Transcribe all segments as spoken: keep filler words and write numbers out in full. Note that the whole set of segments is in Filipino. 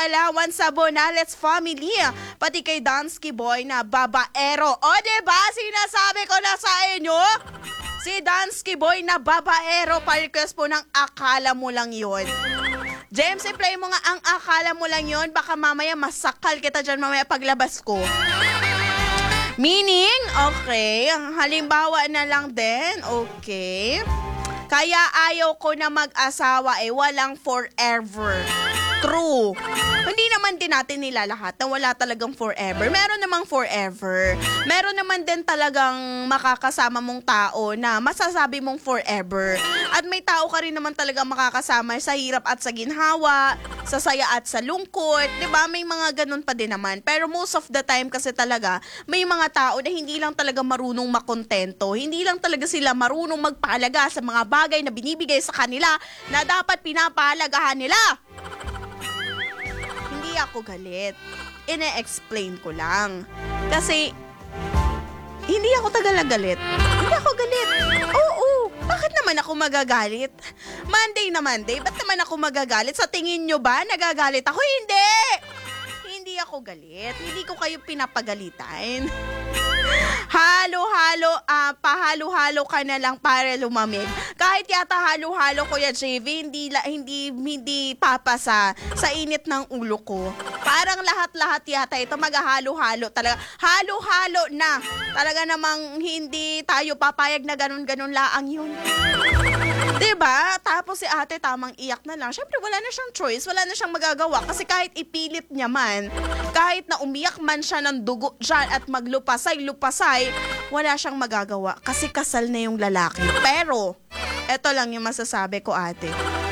Palawan sa Bonales family, pati kay Dansky Boy na babaero. O diba, sinasabi ko na sa inyo, si Dansky Boy na babaero, pa-request po ng akala mo lang yun. James, i-play mo nga ang akala mo lang yun, baka mamaya masakal kita dyan mamaya paglabas ko. Meaning, okay, halimbawa na lang din, okay. Kaya ayaw ko na mag-asawa eh, walang forever. True. Hindi naman din natin nilalahat na wala talagang forever. Meron namang forever. Meron naman din talagang makakasama mong tao na masasabi mong forever. At may tao ka rin naman talagang makakasama sa hirap at sa ginhawa, sa saya at sa lungkot. Diba? May mga ganun pa din naman. Pero most of the time kasi talaga, may mga tao na hindi lang talaga marunong makontento. Hindi lang talaga sila marunong magpahalaga sa mga bagay na binibigay sa kanila na dapat pinapahalagahan nila. Hindi ako galit. Ine-explain ko lang. Kasi, hindi ako tagala galit. Hindi ako galit. Oo, bakit naman ako magagalit? Monday na Monday, ba't naman ako magagalit? Sa tingin nyo ba, nagagalit ako? Hindi! Hindi ako galit. Hindi ko kayo pinapagalitan. Halo-halo, ah, pahalo-halo ka na lang para lumamig. Kahit yata halo-halo, Kuya J V, hindi, hindi, hindi papasa sa init ng ulo ko. Parang lahat-lahat yata ito maghahalo-halo talaga. Halo-halo na. Talaga namang hindi tayo papayag na ganun-ganun laang yun. Diba? Tapos si ate tamang iyak na lang. Syempre wala na siyang choice, wala na siyang magagawa. Kasi kahit ipilit niya man, kahit na umiyak man siya ng dugo dyan at maglupasay-lupasay, wala siyang magagawa. Kasi kasal na yung lalaki. Pero, eto lang yung masasabi ko, ate.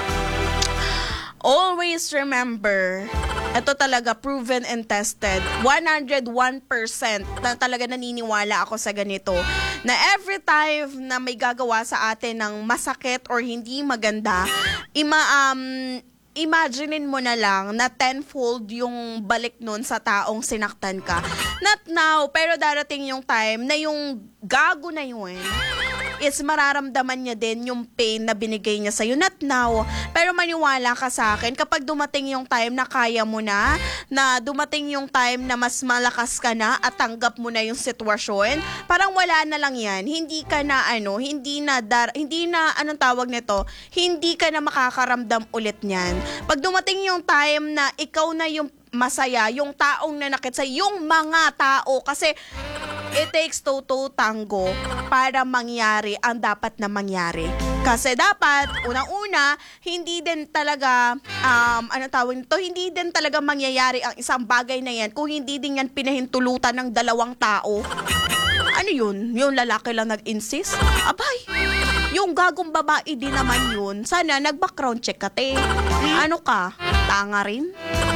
Always remember, ito talaga proven and tested, one hundred one percent na talaga naniniwala ako sa ganito, na every time na may gagawa sa atin ng masakit or hindi maganda, ima, um, imaginein mo na lang na tenfold yung balik nun sa taong sinaktan ka. Not now, pero darating yung time na yung gago na yun is mararamdaman niya din yung pain na binigay niya sa'yo. Not now, pero maniwala ka sa akin, kapag dumating yung time na kaya mo na, na dumating yung time na mas malakas ka na at tanggap mo na yung sitwasyon, parang wala na lang yan. Hindi ka na ano, hindi na, dar, hindi na, anong tawag nito, hindi ka na makakaramdam ulit niyan. Pag dumating yung time na ikaw na yung masaya, yung taong nanakit sa yung mga tao, kasi it takes two-two tango para mangyari ang dapat na mangyari. Kasi dapat, unang-una, hindi din talaga, um, ano tawag nito, hindi din talaga mangyayari ang isang bagay na yan kung hindi din yan pinahintulutan ng dalawang tao. Ano yun? Yung lalaki lang nag-insist? Abay, yung gagong babae din naman yun. Sana nag-background check ka, te. Ano ka? Tanga rin?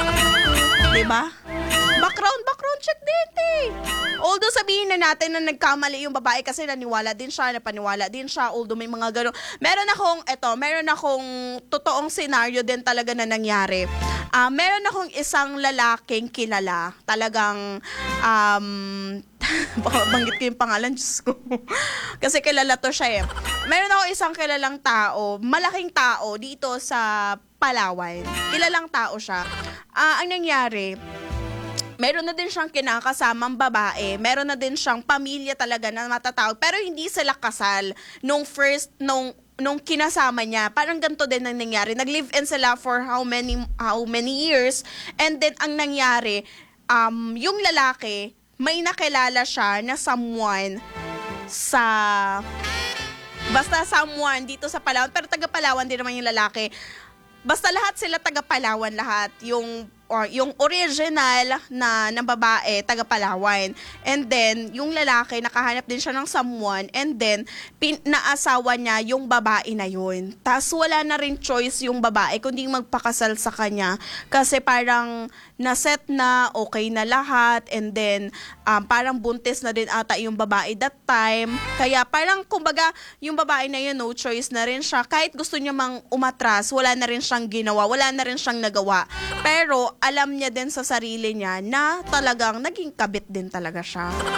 Diba? Background, background check din, eh. Although sabihin na natin na nagkamali yung babae kasi naniwala din siya, napaniwala din siya, although may mga gano'n. Meron akong, eto, meron akong totoong senaryo din talaga na nangyari. Uh, meron akong isang lalaking kilala, talagang, um, baka banggit ko yung pangalan, Diyos ko. Kasi kilala to siya eh. Meron ako isang kilalang tao, malaking tao dito sa Palawan. Kilalang tao siya. Uh, ang nangyari, meron na din siyang kinakasamang babae, meron na din siyang pamilya talaga na matatawag, pero hindi sila kasal nung first, nung nung kinasama niya. Parang ganito din ang nangyari. Nag-live-in sila for how many how many years, and then ang nangyari, um, yung lalaki, may nakilala siya na someone sa, basta someone dito sa Palawan, pero taga Palawan din naman yung lalaki. Basta lahat sila taga Palawan, lahat. Yung or yung original na ng babae, taga Palawan. And then, yung lalaki, nakahanap din siya ng someone, and then, pin- naasawa niya yung babae na yun. Tapos, wala na rin choice yung babae, kundi magpakasal sa kanya. Kasi parang, naset na, okay na lahat, and then, um, parang buntis na din ata yung babae that time. Kaya, parang, kumbaga, yung babae na yun, no choice na rin siya. Kahit gusto niya mang umatras, wala na rin siyang ginawa, wala na rin siyang nagawa. Pero, alam niya din sa sarili niya na talagang naging kabit din talaga siya.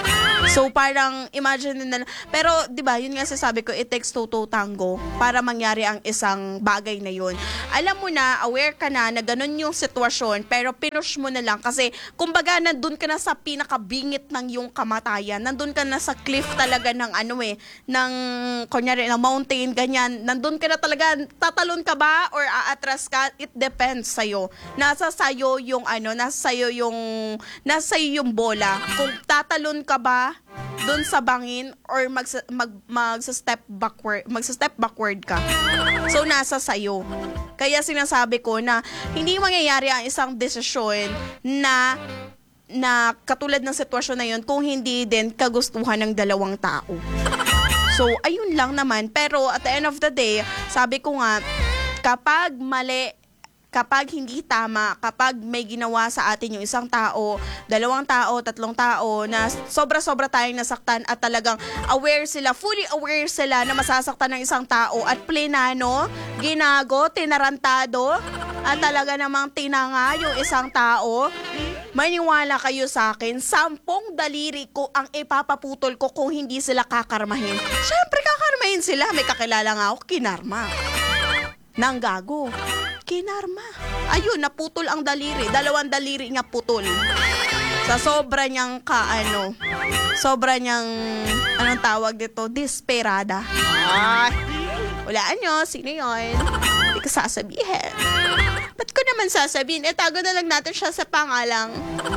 So parang imagine na, pero 'di ba, yun nga sasabi ko, it takes two to tango para mangyari ang isang bagay na yun. Alam mo na, aware ka na na ganun yung sitwasyon, pero pinush mo na lang kasi kumbaga nandun ka na sa pinakabingit ng yung kamatayan. Nandun ka na sa cliff talaga ng ano eh, ng kunyari ng mountain ganyan. Nandun ka na talaga, tatalon ka ba or aatras ka? It depends sa'yo. Nasa sayo yung ano, nasa sayo yung nasa sayo yung bola. Kung tatalon ka ba doon sa bangin or mag mag magsa-step backward, magsa-step backward ka. So nasa sayo. Kaya sinasabi ko na hindi mangyayari ang isang desisyon na na katulad ng sitwasyon na yun kung hindi din kagustuhan ng dalawang tao. So ayun lang naman, pero at the end of the day, sabi ko nga, kapag mali, kapag hindi tama, kapag may ginawa sa atin yung isang tao, dalawang tao, tatlong tao, na sobra-sobra tayong nasaktan at talagang aware sila, fully aware sila na masasaktan ng isang tao at plinano, ginago, tinarantado, at talaga namang tinanga yung isang tao, maniwala kayo sa akin, sampung daliri ko ang ipapaputol ko kung hindi sila kakarmahin. Siyempre kakarmahin sila, may kakilala nga ako, kinarma. Nang gago. Kinarma. Ayun, naputol ang daliri. Dalawang daliri nga putol. Sa sobra niyang kaano, sobra niyang, anong tawag dito, desperada. Ay, walaan nyo, sino yun? Hindi ko sasabihin. Ba't ko naman sasabihin? Eh, tago na lang natin siya sa pangalang.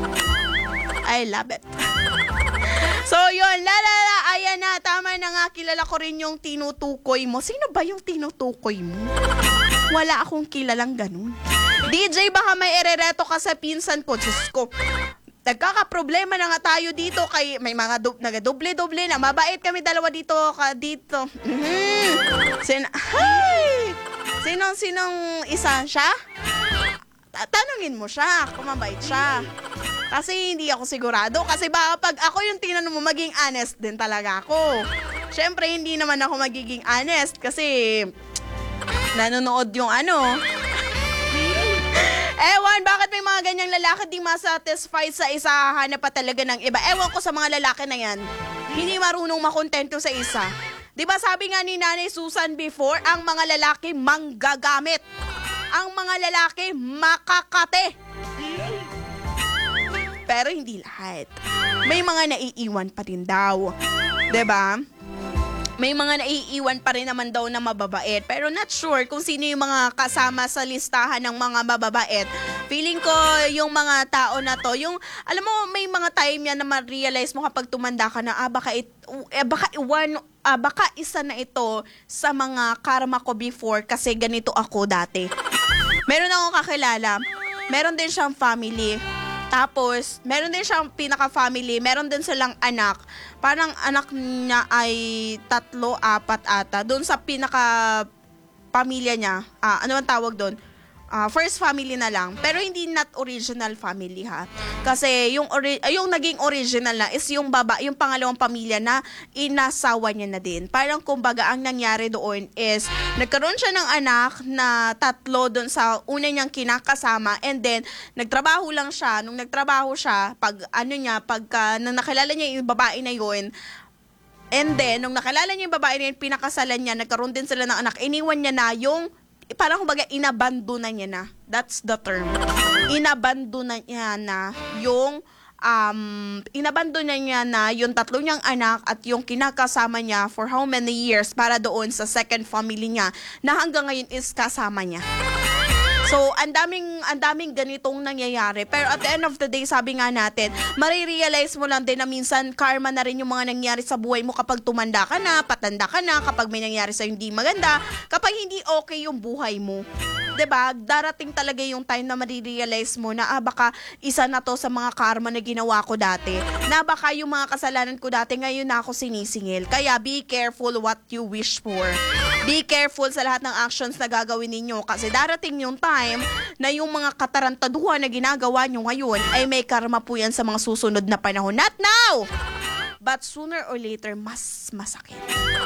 I love it. So, yun, lalala, ayan na, tama na nga, kilala ko rin yung tinutukoy mo. Sino ba yung tinutukoy mo? Wala akong kilalang ganun. D J, baka may erereto ka sa pinsan ko. Diyos ko, nagkakaproblema na nga tayo dito kay may mga du- nagadoble-doble na. Mabait kami dalawa dito, ka dito. Mm-hmm. Sin- Hi! Sinong-sinong isa siya? Tanungin mo siya kung mabait siya. Kasi hindi ako sigurado. Kasi baka pag ako yung tinanong mo, maging honest din talaga ako. Siyempre, hindi naman ako magiging honest kasi nanonood yung ano. Ewan, bakit may mga ganyang lalaki di masatisfied sa isa, hanap pa talaga ng iba? Ewan ko sa mga lalaki na yan. Hindi marunong makontento sa isa. Di ba sabi nga ni Nanay Susan before, ang mga lalaki manggagamit. Ang mga lalaki makakate. Pero hindi lahat. May mga naiiwan pa rin daw. Diba? May mga naiiwan pa rin naman daw na mababait. Pero not sure kung sino yung mga kasama sa listahan ng mga mababait. Feeling ko yung mga tao na to, yung, alam mo, may mga time yan na ma-realize mo kapag tumanda ka na, ah, baka, it, eh, baka iwan, ah, baka isa na ito sa mga karma ko before kasi ganito ako dati. Meron akong kakilala, meron din siyang family. Tapos, meron din siyang pinaka-family, meron din silang anak. Parang anak niya ay tatlo, apat ata. Doon sa pinaka-pamilya niya, ah, ano ang tawag doon? Uh, first family na lang. Pero hindi not original family ha. Kasi yung, ori- yung naging original na is yung baba, yung pangalawang pamilya na inasawa niya na din. Parang kumbaga ang nangyari doon is nagkaroon siya ng anak na tatlo doon sa una niyang kinakasama and then nagtrabaho lang siya. Nung nagtrabaho siya, pag ano niya, pagka nung nakilala niya yung babae na yun, and then nung nakilala niya yung babae na yun, pinakasalan niya, nagkaroon din sila ng anak, iniwan niya na yung parang kumbaga inabando na niya na. That's the term. Inabando na niya na yung um, inabando na niya na yung tatlo niyang anak at yung kinakasama niya for how many years para doon sa second family niya na hanggang ngayon is kasama niya. So, ang daming, ang daming ganitong nangyayari. Pero at the end of the day, sabi nga natin, marirealize mo lang din na minsan karma na rin yung mga nangyari sa buhay mo kapag tumanda ka na, patanda ka na, kapag may nangyari sa hindi maganda, kapag hindi okay yung buhay mo. 'Di ba? Darating talaga yung time na marirealize mo na ah, baka isa na to sa mga karma na ginawa ko dati. Na baka yung mga kasalanan ko dati ngayon na ako sinisingil. Kaya be careful what you wish for. Be careful sa lahat ng actions na gagawin ninyo kasi darating yung time na yung mga katarantaduhan na ginagawa nyo ngayon ay may karma po yan sa mga susunod na panahon. Not now! But sooner or later, mas masakit.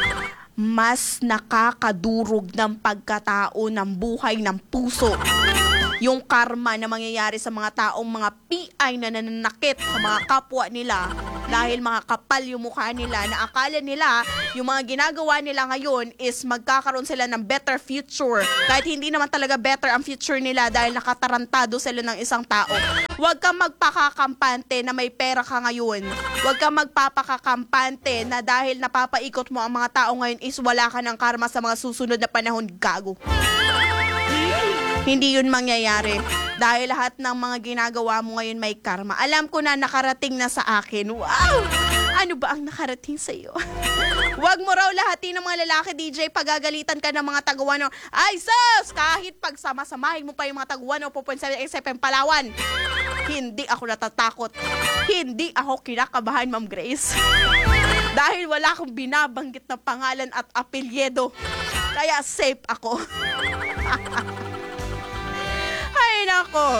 Mas nakakadurog ng pagkatao ng buhay ng puso. Yung karma na mangyayari sa mga taong mga P I na nananakit sa mga kapwa nila Dahil mga kapal yung mukha nila na akala nila yung mga ginagawa nila ngayon is magkakaroon sila ng better future. Kahit hindi naman talaga better ang future nila dahil nakatarantado sila ng isang tao. Huwag kang magpakakampante na may pera ka ngayon. Huwag kang magpapakakampante na dahil napapaikot mo ang mga tao ngayon is wala ka ng karma sa mga susunod na panahon, gago. Hindi yun mangyayari. Dahil lahat ng mga ginagawa mo ngayon may karma. Alam ko na nakarating na sa akin. Wow! Ano ba ang nakarating sa'yo? Huwag mo raw lahatin ng mga lalaki, D J, pagagalitan ka ng mga taguano. Ay, sus! Kahit pagsama-samahin mo pa yung mga taguano, pupunta sa S F M Palawan. Hindi ako natatakot. Hindi ako kinakabahan, Ma'am Grace. Dahil wala akong binabanggit na pangalan at apelyedo. Kaya safe ako. Ay, nako.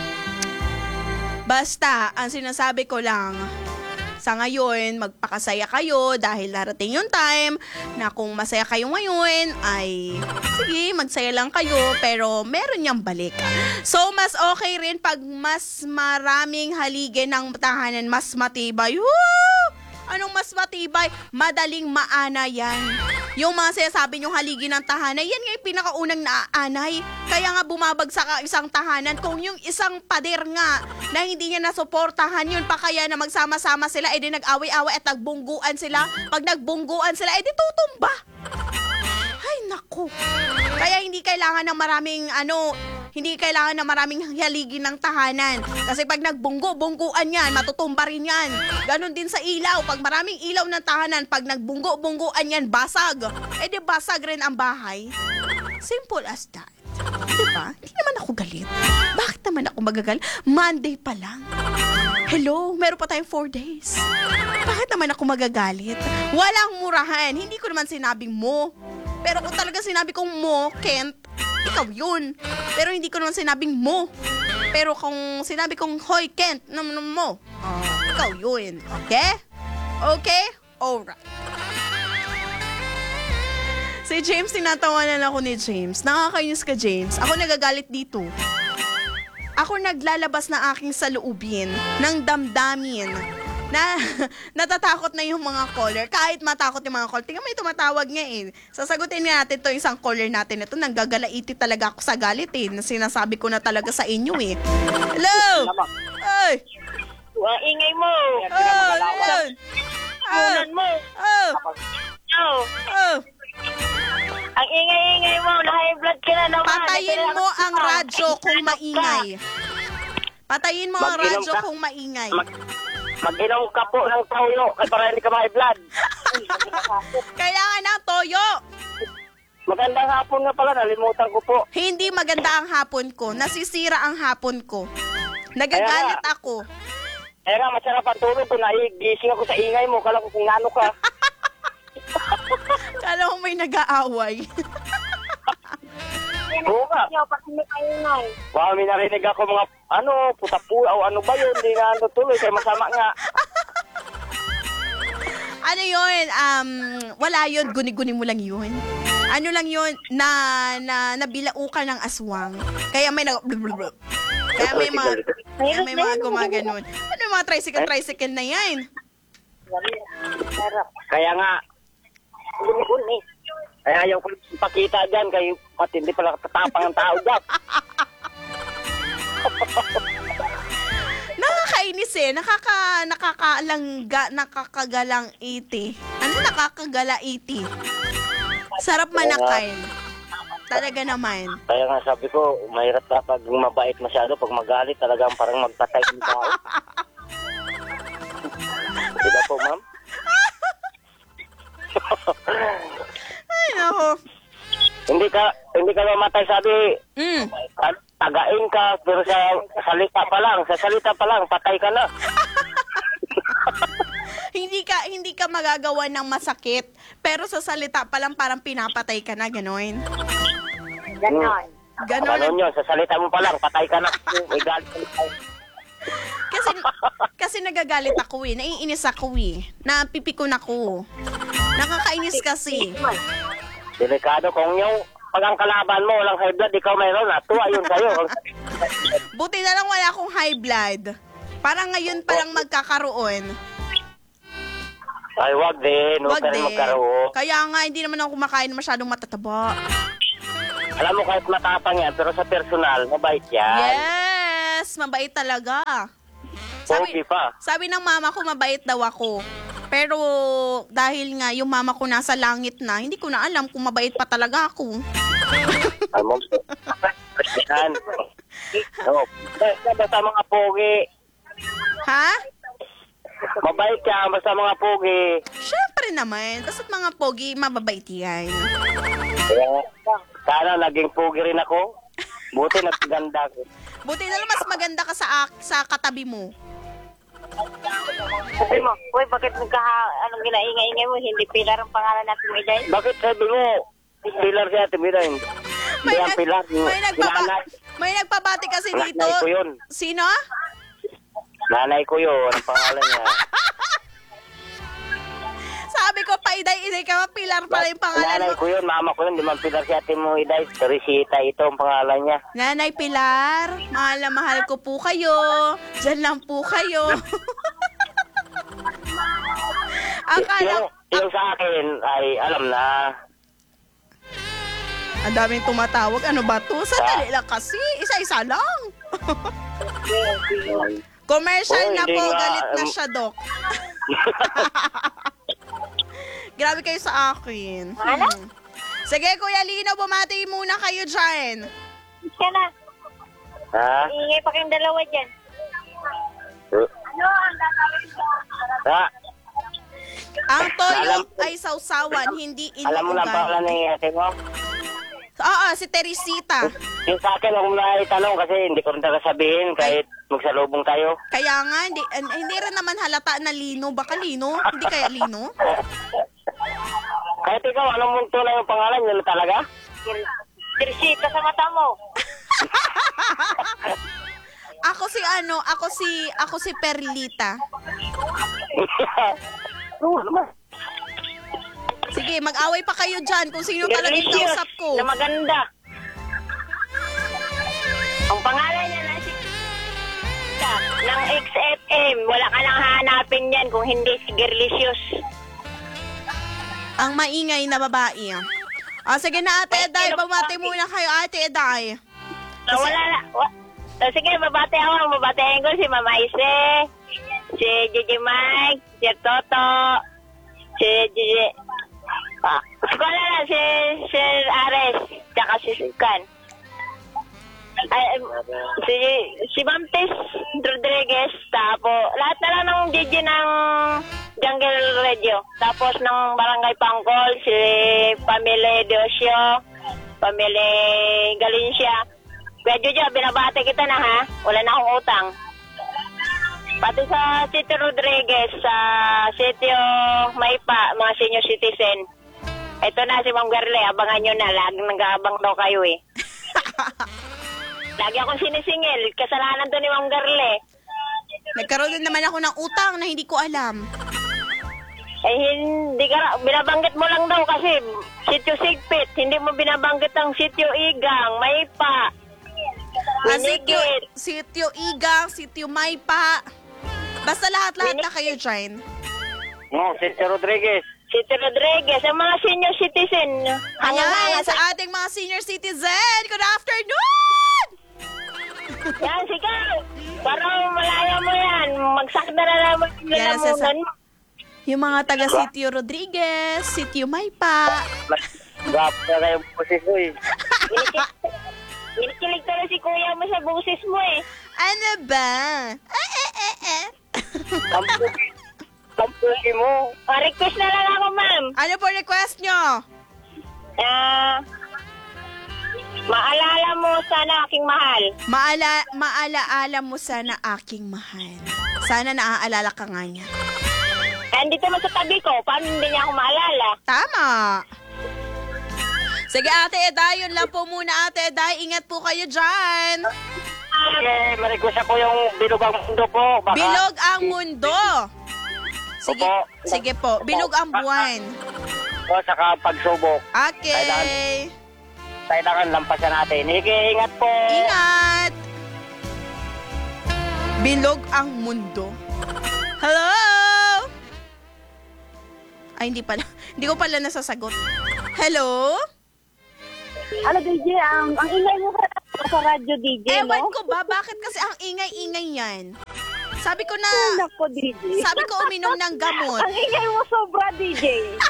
Basta, ang sinasabi ko lang, sa ngayon, magpakasaya kayo dahil darating yung time na kung masaya kayo ngayon, ay sige, magsaya lang kayo, pero meron niyang balik. So, mas okay rin pag mas maraming haligi ng tahanan, mas matibay. Woo! Anong mas matibay? Madaling maana yan. Yung mga sinasabi nyong haligi ng tahanan, yan nga yung pinakaunang naaanay. Kaya nga bumabagsak ang isang tahanan. Kung yung isang pader nga na hindi niya nasuportahan, yun pa kaya na magsama-sama sila, edi nag-away-away at nagbungguan sila. Pag nagbungguan sila, edi tutumba. Ay, naku. Kaya hindi kailangan ng maraming, ano, hindi kailangan ng maraming haligi ng tahanan. Kasi pag nagbunggo, bungguan yan, matutumba rin yan. Ganon din sa ilaw. Pag maraming ilaw ng tahanan, pag nagbunggo, bungguan yan, basag. Eh di basag rin ang bahay. Simple as that. Diba? Hindi naman ako galit. Bakit naman ako magagalit? Monday pa lang. Hello, meron pa tayong four days. Bakit naman ako magagalit? Walang murahan. Hindi ko naman sinabing mo. Pero kung talaga sinabi kong mo, Kent, ikaw yun. Pero hindi ko naman sinabing mo. Pero kung sinabi kong, hoy, Kent, naman mo, uh, ikaw yun. Okay? Okay? Alright. Si James, tinatawanan ako ni James. Nakakainis ka, James. Ako nagagalit dito. Ako naglalabas ng aking saloobin, ng damdamin, na natatakot na yung mga caller. Kahit matakot yung mga caller. Tingnan mo yung tumatawag nga eh. Sasagutin nga natin to isang caller natin. Ito, nanggagalaiti talaga ako sa galit eh. Sinasabi ko na talaga sa inyo eh. Hello! Ay! Wah, ingay mo! Oh, ayun! Kunan mo! Oh! Oh! Oh! Ang ingay-ingay mo! Na-high blood ka na naman! Patayin mo ang radyo kung maingay. Patayin mo ang radyo kung maingay. Mag-inom ka po ng toyo kasi para hindi ka ma-blood. Kailangan ng toyo. Magandang hapon nga pala, nalimutan ko po. Hindi maganda ang hapon ko. Nasisira ang hapon ko. Nagagalit ako. Kaya nga, masarap ang tulog ko. Naigising ako sa ingay mo. Kala ko kung ano ka. Kala mo may nag-aaway. Oo nga. Wow, may narinig ako mga, ano, putapu, o ano ba yun? Hindi nga ano tuloy, kaya masama nga. Ano yun? Um, wala yun. Guni-guni mo lang yun. Ano lang yun? Na, na, nabilaukan ng aswang. Kaya may nag... Kaya may mga... Kaya may mga gumaganon. Ano yung mga tricycle-tricycle na yan? Kaya nga, guni-guni. Kaya ayaw ko pakita dyan, kayo matindi pala tatapang ang tao dyan. Nakakainis eh. Nakaka, nakakalangga, nakakagalang eighty. Ano nakakagala eighty? Sarap manakain. Talaga naman. Kaya nga sabi ko, mahirap ka pag mabait masyado, pag magalit talagang parang magpatay ng tao. Diba po, ma'am? Ay, nako. Hindi ka, hindi ka mamatay, sabi, Mm. tagain ka, pero sa salita pa lang, sa salita pa lang, patay ka na. hindi ka hindi ka magagawa ng masakit, pero sa salita pa lang parang pinapatay ka na, gano'n. Ganon. Ganon. Ganon yun, sa salita mo pa lang, patay ka na. May galit ka na. Kasi, kasi nagagalit ako eh, naiinis ako eh, napipikon ako. Nakakainis kasi. Delikado kung yung pag ang kalaban mo, walang high blood, ikaw mayroon na, tuwa yun sa'yo. Buti na lang wala akong high blood. Parang ngayon pa lang magkakaroon. Ay, wag din. Huwag Wag ka rin din. magkaroon. Kaya nga, hindi naman ako kumakain ng masyadong matataba. Alam mo, kahit matapang yan, pero sa personal, mabait yan. Yes! Mabait talaga. Sabi, Pogi pa. sabi ng mama ko, mabait daw ako. Pero dahil nga yung mama ko nasa langit na, hindi ko na alam kung mabait pa talaga ako. Alam mo, yan. No. Basta mga pogi. Ha? Mabait ka, basta mga pogi. Siyempre naman. Basta't mga pogi, mababait yan. Kaya, sana naging pogi rin ako. Buti nagaganda ko. Buti na lang mas maganda ka sa, ak- sa katabi mo. Sabi mo, uy, bakit nagka, anong ginaingay-ingay mo? Hindi Pilar ang pangalan natin mo, Iday? Bakit sabi mo, Pilar si Ate Mira, hindi May, ang nag- Pilar. may, nagpapa- Nanay, may nagpabati kasi dito. nanay ko yun. Sino? Nanay ko yun, ang pangalan niya. Sabi ko, pa-iday-iday ka, Pilar pala yung pangalan Nanay mo. ko yun, mama ko yun, di man Pilar si Ate mo, Iday. Teresita, ito ang pangalan niya. Nanay Pilar, mahal na mahal ko po kayo. Diyan lang po kayo. Akala, Yung, yung sa akin, ay alam na. ang daming tumatawag. Ano ba to? Sandali lang kasi. Isa-isa lang. Commercial Oh, na hindi po. nga, Galit na um, siya, Dok. Grabe kayo sa akin. Ano? Hmm. Sige, Kuya Lino, bumati muna kayo dyan. Siya na. Ha? Iingay pa kayong dalawa dyan. Ano ang gagawin ko? Ha? Ang toyo Alam- ay sausawan, hindi Alam mo na ang pangalan inuugali. ni Ate mo? Oo, si Teresita. Yung sa akin, ako na itanong kasi hindi ko rin talaga sabihin kahit magsalubong tayo. Kaya nga, hindi, eh, hindi rin naman halata na Lino. Baka Lino? Hindi kaya Lino? Kahit ikaw, anong munto na yung pangalan yun talaga? Tirsita sa mata mo. Ako si ano, ako si, ako si Perlita. Oo naman. Sige, mag-away pa kayo dyan kung sino talaga yung Delicious kausap ko. na maganda. Ang pangalan niya na si ng X F M. Wala ka nang hahanapin yan kung hindi si Girlicious. Ang maingay na babae. Ah, sige na, Ate Eday. Bumati muna kayo, Ate Eday. So, wala na. Wa, so, sige, babate ako. Ang babatehin ko si Mama Ise, si Gigi Mike, si Toto, si Gigi... Ah, si ko na si Sir Ares, tsaka si Sikan. Ay, si, si Bamtis Rodriguez, tapos lahat na lang ng D J ng Jungle Radio. Tapos ng Barangay Pangkol, si Pamela Deosio, Pamela Galicia. Kaya Jojo, binabate kita na ha. Wala na akong utang. Pati sa Sitio Rodriguez, sa Sitio Maypa, mga senior citizen. Ito na si Ma'am Garle, abangan nyo na. Lagi nag-aabang daw kayo eh. Lagi akong sinisingil. Kasalanan to ni Ma'am Garle. Nagkaroon din naman ako ng utang na hindi ko alam. Eh, hindi ka, binabanggit mo lang daw kasi Sitio Sigpit. Hindi mo binabanggit ang Sitio Igang, Maypa. Ah, sitio, Binigit. sitio Igang, Sitio Maypa. Basta lahat-lahat na kayo dyan. No, si Sir Rodriguez. Sitio Rodriguez, ang mga senior citizen. Ayan, Hanga-hanga sa ating mga senior citizen, good afternoon! Yan, sigaw. Para malaya mo yan. Magsakda na naman yung Yan ang sasa- lalamunan mo. Yung mga taga Sitio Rodriguez, Sitio Maypa. Gwapo na kayo boses ko eh. Kinikilig ka na si kuya mo sa boses mo eh. Ano ba? Eh, eh, eh, eh. Kampuki. Kampuki mo. Ah, request na lang ako, ma'am. Ano po request nyo? Ah, maalala mo sana aking mahal. Maala, maalaala mo sana aking mahal. Sana naaalala ka nga niya. Andito mo sa tabi ko. Paano hindi niya ako maalala? Tama. Sige, Ate Eday, yun lang po muna, Ate Eday. Ingat po kayo dyan. Okay, ma-request ako yung Bilog ang Mundo po. Baka, Bilog ang mundo. Sige, Opo. sige po. Bilog ang buwan. O, saka pagsubok. Okay. Kailangan lampasan natin. Sige, ingat po. Ingat. Bilog ang mundo. Hello? Ay, hindi pala. Hindi ko pala nasasagot. Hello? Ano, D J, ang, ang ingay mo sa radyo, D J, Ewan no? ko ba, bakit kasi ang ingay-ingay yan? Sabi ko na, Ay, nako, D J. sabi ko uminom ng gamot. Ang ingay mo sobra, D J.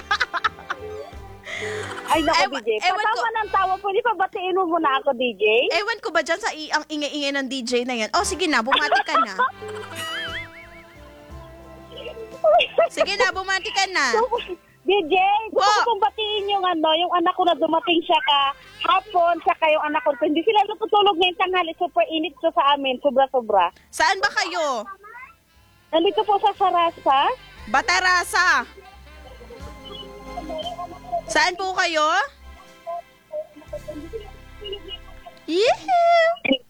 Ay, nako, Ewa- D J. ewan Patama ko- ng tawa, pwede pa batiin mo muna ako, D J? Ewan ko ba dyan sa i- ang ingay-ingay ng D J na yan? Oh, sige na, bumati ka na. Sige na, bumati ka na. D J, gusto Po. ko pong batiin yung ano, yung anak ko na dumating siya ka hapon, saka yung anak ko. Hindi sila natutulog ngayong tanghali, super init to sa amin, sobra-sobra. Saan ba kayo? Nandito po sa Sarasa. Batarasa. Saan po kayo? Yee!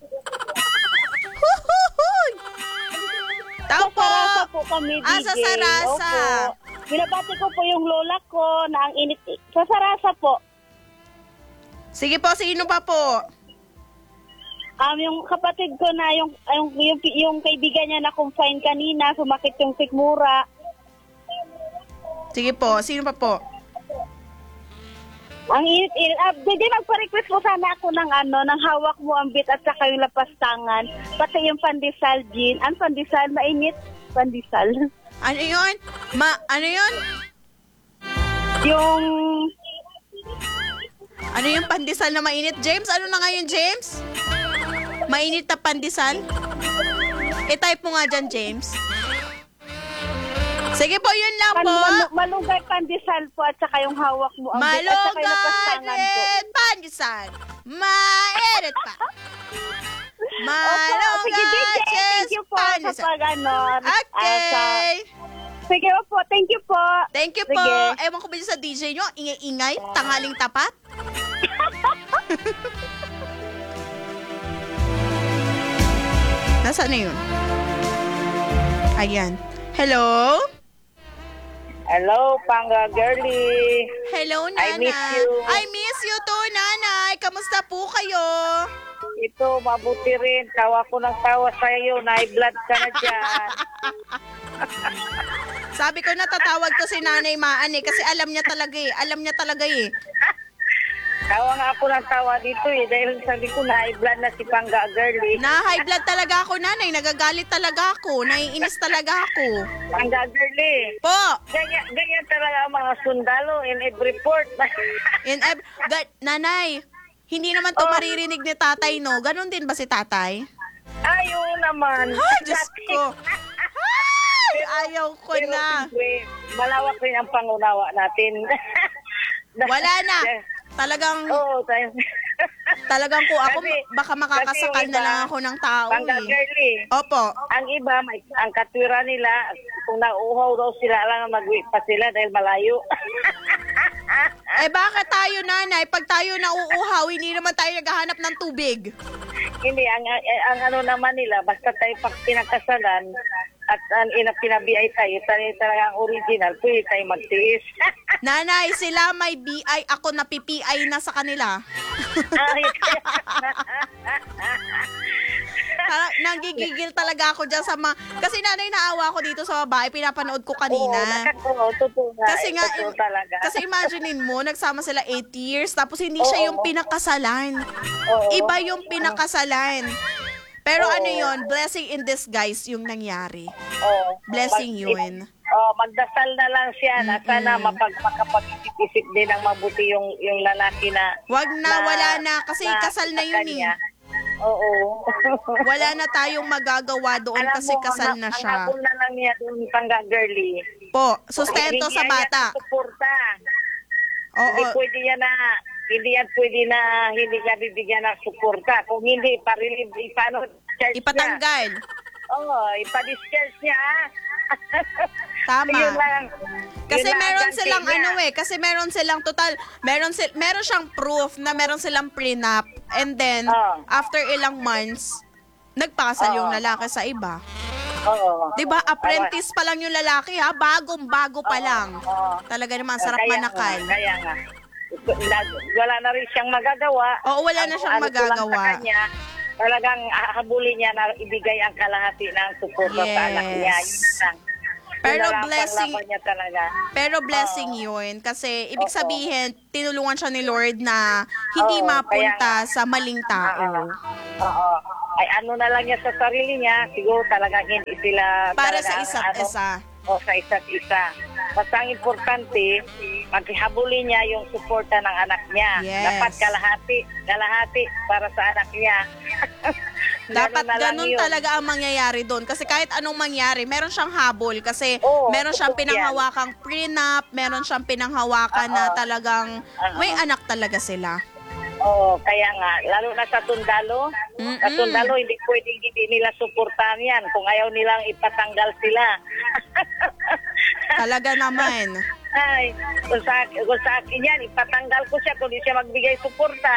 Huhuhuy! Tao Sa po! Sarasa po kami, D J. Ah, sa Sarasa. Opo. Binabati ko po yung lola ko na ang init. Sa Sarasa po. Sige po, sino pa po? Um, yung kapatid ko na, yung, yung, yung, yung kaibigan niya na confine kanina, sumakit yung sikmura. Sige po, sino pa po? Ang init-init. Ah, D J, magpa-request po sana ako ng ano, ng hawak mo ang bit at saka yung lapastangan. Pati yung pandesal, Jean. Ang pandesal, mainit. Pandesal. Ano yun? Ma, ano yun? Yung... Ano yung pandesal na mainit? James, ano na ngayon, James? Mainit na pandesal? I-type mo nga dyan, James. Sige po, yun lang Pan, po. malu- malunggay pandesal po at saka yung hawak mo ang bit at saka yung lapastangan po. Malunggay pandesal. Mainit pa. Opo, sige, D J, Malunggay thank you po sa pandesal. pag ano. ah, sa- Okay. sige po, thank you po. Thank you po. Sige. Ewan ko ba yun sa D J nyo? Ingay-ingay? Tanghaling tapat? Nasaan na yun? Ayan. Hello? Hello, Panga Girlie. Hello, I Nanay. miss you. I miss you too, Nanay. Kamusta po kayo? Ito, mabuti rin. Tawa ko ng tawa sa iyo. Na-blood ka na dyan. Sabi ko natatawag ko si Nanay Maan eh kasi alam niya talaga eh. Alam niya talaga eh. Tawa nga ako ng tawa dito eh. Dahil sabi ko, na-blood na si Panga Girlie. Na high blood talaga ako, Nanay. Nagagalit talaga ako. Naiinis talaga ako. Panga Girlie. Po! Ganyan, ganyan talaga ang mga sundalo in every port. In ev- ga- Nanay, hindi naman to Oh. maririnig ni tatay, no? Ganon din ba si tatay? Ayaw naman. Ay, Diyos ko. Ay, ayaw ko Pero na. siyempre, malawak rin ang pangunawa natin. Wala na. Talagang, Oo, tayo. talagang ko ako, Kasi- baka makakasakal kasi yung na iba, lang ako ng tao Panga eh. Girlie. Opo. Ang iba, may, ang katwira nila, kung nauuhaw daw sila, lang mag pa sila dahil malayo. Eh bakit tayo, Nanay? Pag tayo nauuhaw, hindi naman tayo naghahanap ng tubig. Hindi, ang, ang ano naman nila, basta tayo pag pinakasalan at ang ina pinabiay tayo, tayo talaga ang original, pwede tayo magtiis. Nanay, sila may B I, ako na P P I na sa kanila. Ay, Ta- Nagigigil talaga ako dyan sa mga... Kasi nanay, naawa ako dito sa babae, pinapanood ko Oo, kanina. oo, totoo nga. Kasi eh, nga, totoo im- talaga. kasi imaginein mo, nagsama sila eight years, tapos hindi siya Oo. yung pinakasalan. Oo. Iba yung pinakasalan. Pero Oo. ano yun, blessing in disguise yung nangyari. Oo. Blessing Mag- yun. Oh, magdasal na lang siya na sana Mm-mm. mapag makapag-isip-isip din ng mabuti yung yung lalaki na Wag na, wala na, kasi kasal na sa yun eh. kanya. Oo. Wala na tayong magagawa doon Alam kasi mo, kasal ang- na Ang siya. habol na lang niya doon, Panga Girlie. Po, sustento sa Hindi niya bata. yan suporta. Hindi Oo. pwede yan na, hindi yan pwede na hindi niya bibigyan ng suporta. Kung hindi, parilib, paano, charge niya. Ipatanggal. Oo, ipa-discharge niya. Tama. Yun lang. Kasi Yun lang ang meron ganti silang niya. ano eh, kasi meron silang total, meron sil meron siyang proof na meron silang prenup and then Oh. after ilang months nagpakasal Oh. yung lalaki sa iba. Oo. 'Di ba? Apprentice pa lang yung lalaki ha, bagong-bago pa Oo, lang. oo. Talaga naman sarap Kaya manakal. Nga, kaya nga. Na- Wala na rin siyang magagawa. Oo, wala na Ang- siyang ano ko lang magagawa. Sa kanya, talagang habulin niya na ibigay ang kalahati ng suporta sa Yes. anak niya. Yun lang. Pero Yun lang ang blessing, panglaban niya talaga. pero blessing yun. Kasi ibig sabihin, tinulungan siya ni Lord na hindi Oo, mapunta sa maling tao. Oo. Ay ano na lang niya sa sarili niya, siguro talaga hindi sila Para talaga sa ang isa't ano, isa. o sa isa't isa. Basta ang importante, maghihabulin niya yung suporta ng anak niya. Yes. Dapat kalahati, kalahati para sa anak niya. Dapat Ganun na lang ganun yun. talaga ang mangyayari doon. Kasi kahit anong mangyari, meron siyang habol. Kasi Oo, meron siyang totoo yan. pinanghawakang prenup, meron siyang pinanghawakan na Oo. talagang Oo. may anak talaga sila. Oo, kaya nga, lalo na sa Tundalo, Mm-mm. sa Tundalo, hindi pwedeng hindi nila suportahan yan kung ayaw nilang ipatanggal sila. Talaga naman. Ay, kung sa, kung sa akin yan, ipatanggal ko siya kung di siya magbigay suporta.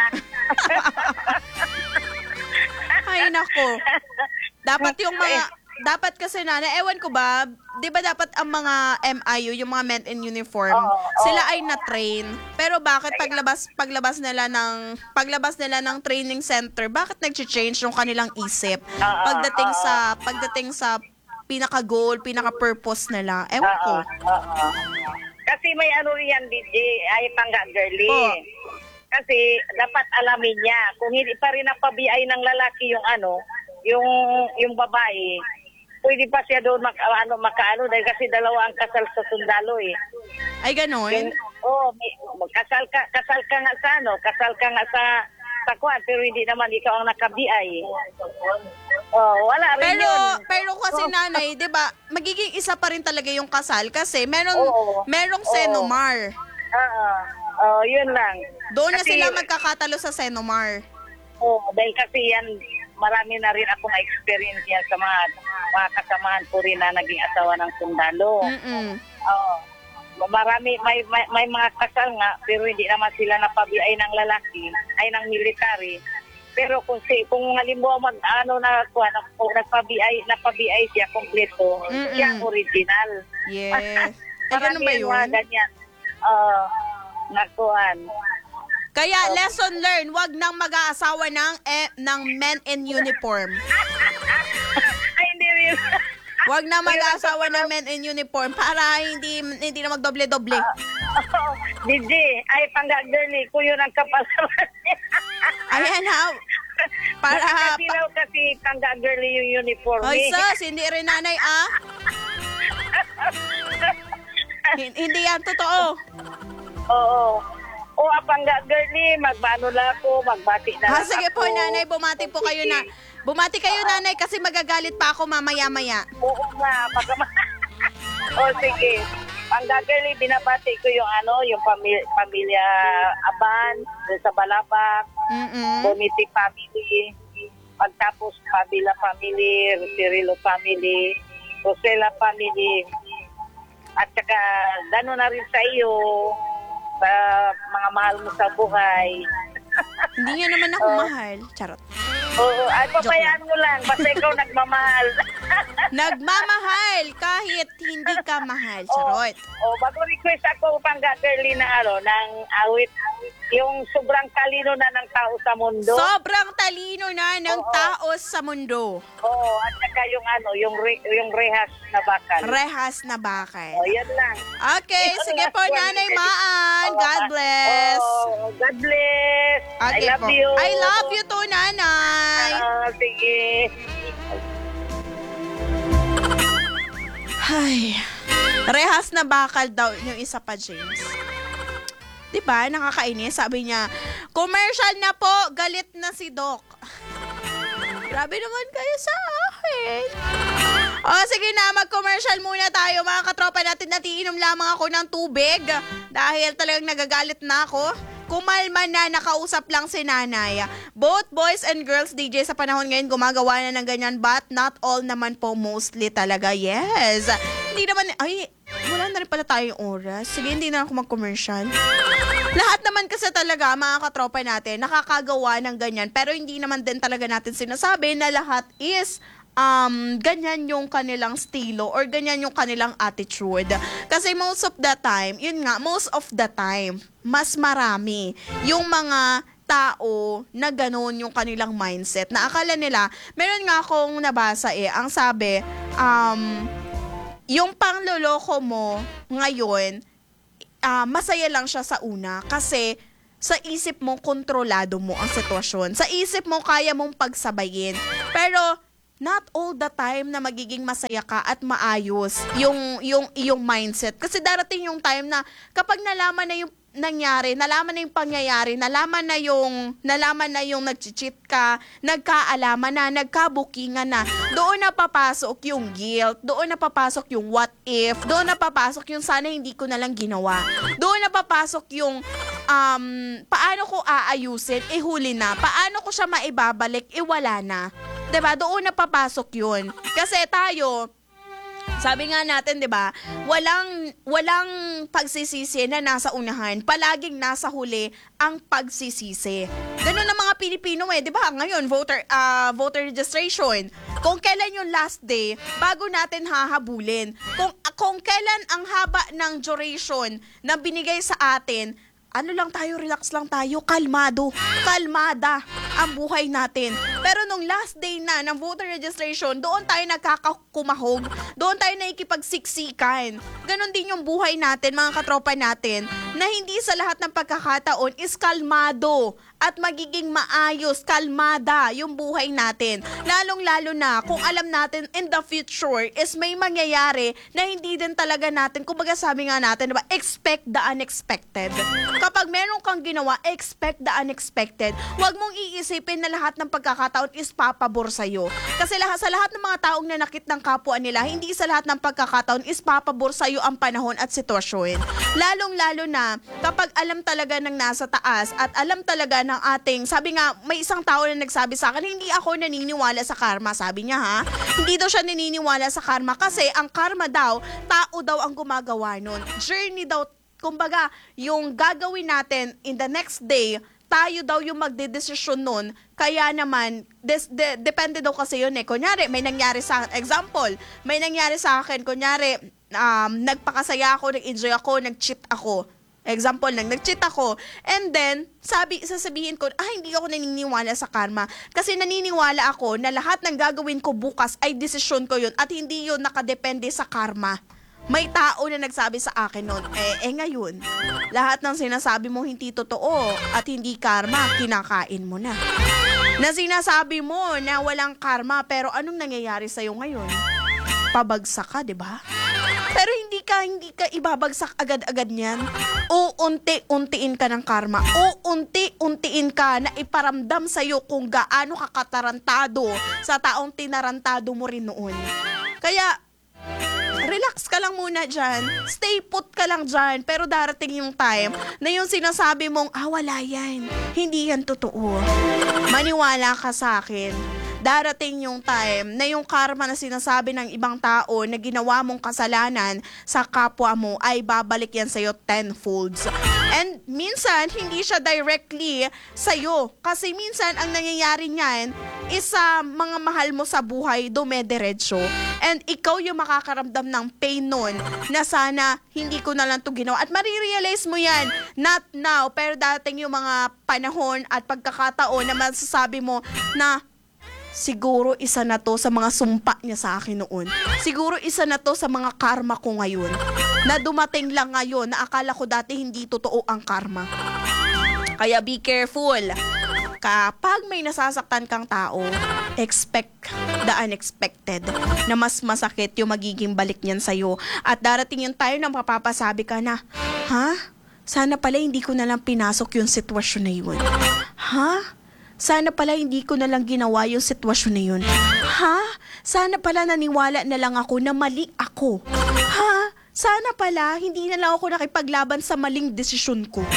Ay, nako. Dapat yung mga, dapat kasi na, ewan ko ba, di ba dapat ang mga M I U, yung mga men in uniform, Oo, oo. sila ay na-train. Pero bakit paglabas, paglabas nila ng, paglabas nila ng training center, bakit nag-change yung kanilang isip? Oo, Pagdating oo. sa, pagdating sa pinaka-goal, pinaka-purpose nila. Ewan ko. Oo, oo. Kasi may ano rin yan, D J, ay pangga girly. Oo. Kasi dapat alamin niya, kung hindi pa rin napabiyay ng lalaki yung ano, yung yung babae, pwede pa siya doon mak, ano, makaano dahil kasi dalawa ang kasal sa sundalo eh. Ay, ganon? Yung, oh, may, kasal ka kasal ka nga sa ano, kasal ka nga sa sa kwan, pero hindi naman ikaw ang nakabiyay. Oh, wala rin Pero yun. pero kasi Oh. nanay, 'di ba? Magiging isa pa rin talaga yung kasal kasi meron Oo. merong Oo. Senomar. Oo. Oh, yun lang. Doon na Kasi- sila magkakatalo sa Senomar. Oo, dahil kasi yan, marami na rin akong experience yan sa mga, mga kasamahan ko rin na naging asawa ng sundalo. Mm. Oo. Marami, may, may, may mga kasal nga, pero hindi naman sila napabiay ng lalaki, ay ng military. Pero kung si, kung halimbawa mag, ano na, kung nagpabiay, napabiay siya kompleto, Mm-mm. siya ang original. Yes. Ay, ganun ba Marami yung mga yun? ganyan. Oo. nakuan. Kaya lesson learned, wag nang mag-aasawa ng eh, ng men in uniform. Ay, hindi rin. Wag na mag-aasawa ng men in uniform para hindi hindi na magdoble-doble. Oh, D J, ay pangga-girly, kuyo ng kapasaran niya. Ayan ha. Para Kasi raw kasi pangga-girly yung uniform. Hoy eh. sus, hindi rin nanay ah. Hin- hindi yan totoo. Oo. O, pangga-girly, magbano lang ako, magbati na Ha, lang sige po ako. nanay, bumati po kayo na. Bumati kayo nanay kasi magagalit pa ako mamaya-maya. Oo nga, baka ma- O, sige. Pangga-girly, binabati ko yung ano, yung pamilya, pamilya Aban, doon sa Balabac, Mm-mm. Boniti family, pagtapos Pabila family, Cirilo family, Rosela family, at saka gano'n na rin sa iyo, sa mga mahal mo sa buhay. Hindi niya naman ako mahal. Charot. Oo, ay pabayaan mo lang, basta ikaw nagmamahal. Nagmamahal kahit hindi ka mahal. Charot. O, bago request ako pangga-girly na ano, ng awit, yung sobrang talino na ng tao sa mundo. Sobrang talino na ng Oo. tao sa mundo. Oo, at saka yung ano, yung, re, yung rehas na bakal. Rehas na bakal. O, yan lang. Okay, Ito sige last po, one. Nanay Maan. Oo, God ah, bless. Oh, God bless. I Okay love po. you. I love you too, Nanay. Ah, sige. Ay, rehas na bakal daw yung isa pa, James. Diba, nakakainis. Sabi niya, commercial na po, galit na si Doc. Grabe naman kayo sa akin. O, sige na, mag-commercial muna tayo. Mga katropa natin, natiinom lamang ako ng tubig dahil talagang nagagalit na ako. Kumalma na, nakausap lang si nanay. Both boys and girls D J sa panahon ngayon gumagawa na ng ganyan, but not all naman po, mostly talaga. Yes. Hindi naman, ay, wala na rin pala tayong oras. Sige, hindi na ako mag-commercial. Lahat naman kasi talaga, mga katropa natin, nakakagawa ng ganyan. Pero hindi naman din talaga natin sinasabi na lahat is um, ganyan yung kanilang estilo or ganyan yung kanilang attitude. Kasi most of the time, yun nga, most of the time, mas marami yung mga tao na ganun yung kanilang mindset. Na akala nila, meron nga akong nabasa eh, ang sabi, um, yung pangloloko mo ngayon, ah, masaya lang siya sa una kasi sa isip mo, kontrolado mo ang sitwasyon. Sa isip mo, kaya mong pagsabayin. Pero, not all the time na magiging masaya ka at maayos yung, yung iyong mindset. Kasi darating yung time na kapag nalaman na yung nangyari, nalaman na yung pangyayari, nalaman na yung, nalaman na yung nag-cheat ka, nagkaalaman na, nagkabukingan na, doon na papasok yung guilt, doon na papasok yung what if, doon na papasok yung sana hindi ko na lang ginawa, doon na papasok yung um, paano ko aayusin, eh huli na, paano ko siya maibabalik, eh wala na. Diba? Doon na papasok yun. Kasi tayo, sabi nga natin, 'di ba? Walang walang pagsisisi na nasa unahan, palaging nasa huli ang pagsisisi. Ganun ang mga Pilipino eh, 'di ba? Ngayon voter uh, voter registration. Kung kailan yung last day, bago natin hahabulin. Kung kung kailan ang haba ng duration na binigay sa atin, ano lang tayo, relax lang tayo, kalmado, kalmada ang buhay natin. Pero nung last day na ng voter registration, doon tayo nagkakakumahog, doon tayo nakikipagsiksikan. Ganon din yung buhay natin, mga katropa natin, na hindi sa lahat ng pagkakataon is kalmado at magiging maayos, kalmada yung buhay natin. Lalong-lalo na kung alam natin in the future is may mangyayari na hindi din talaga natin, kumbaga sabi nga natin, diba, expect the unexpected. Kapag meron kang ginawa, expect the unexpected. Huwag mong iisipin na lahat ng pagkakataon is papabor sa'yo. Kasi lahat, sa lahat ng mga taong nanakit ng kapwa nila, hindi sa lahat ng pagkakataon is papabor sa'yo ang panahon at sitwasyon. Lalong-lalo na kapag alam talaga ng nasa taas at alam talaga ng ating, sabi nga, may isang tao na nagsabi sa akin, hindi ako naniniwala sa karma, sabi niya ha. Hindi daw siya naniniwala sa karma kasi ang karma daw, tao daw ang gumagawa nun. Journey daw, kumbaga, yung gagawin natin in the next day, tayo daw yung magdedesisyon nun. Kaya naman, des, de, depende daw kasi yun eh. Kunyari, may nangyari sa, example, may nangyari sa akin, kunyari, um, nagpakasaya ako, nag-enjoy ako, nag-cheat ako. Example lang, nag-cheat ako. And then, sabi, sasabihin ko, ah, hindi ako naniniwala sa karma. Kasi naniniwala ako na lahat ng gagawin ko bukas ay desisyon ko yun at hindi yun nakadepende sa karma. May tao na nagsabi sa akin noon, eh, eh ngayon, lahat ng sinasabi mo hindi totoo at hindi karma, kinakain mo na. Na sinasabi mo na walang karma, pero anong nangyayari sa'yo ngayon? Pabagsak ka, di ba? Pero hindi ka, hindi ka ibabagsak agad-agad niyan. Uunti-untiin ka ng karma. Uunti-untiin ka na iparamdam sa'yo kung gaano ka katarantado sa taong tinarantado mo rin noon. Kaya, relax ka lang muna dyan. Stay put ka lang dyan. Pero darating yung time na yung sinasabi mong, ah, wala yan. Hindi yan totoo. Maniwala ka sa akin. Darating yung time na yung karma na sinasabi ng ibang tao na ginawa mong kasalanan sa kapwa mo ay babalik yan sa'yo tenfolds. And minsan, hindi siya directly sa'yo. Kasi minsan, ang nangyayari niyan is sa mga mahal mo sa buhay, dumediretso. And ikaw yung makakaramdam ng pain nun na sana hindi ko na lang ito ginawa. At marirealize mo yan, not now, pero dating yung mga panahon at pagkakataon na masasabi mo na siguro isa na to sa mga sumpa niya sa akin noon. Siguro isa na to sa mga karma ko ngayon. Na dumating lang ngayon na akala ko dati hindi totoo ang karma. Kaya be careful. Kapag may nasasaktan kang tao, expect the unexpected na mas masakit yung magiging balik niyan sa'yo. At darating yung time na mapapasabi ka na, ha? Sana pala hindi ko na lang pinasok yung sitwasyon na yun. Ha? Sana pala hindi ko na lang ginawa yung sitwasyon na yun. Ha? Sana pala naniwala na lang ako na mali ako. Ha? Sana pala hindi na lang ako nakipaglaban sa maling desisyon ko.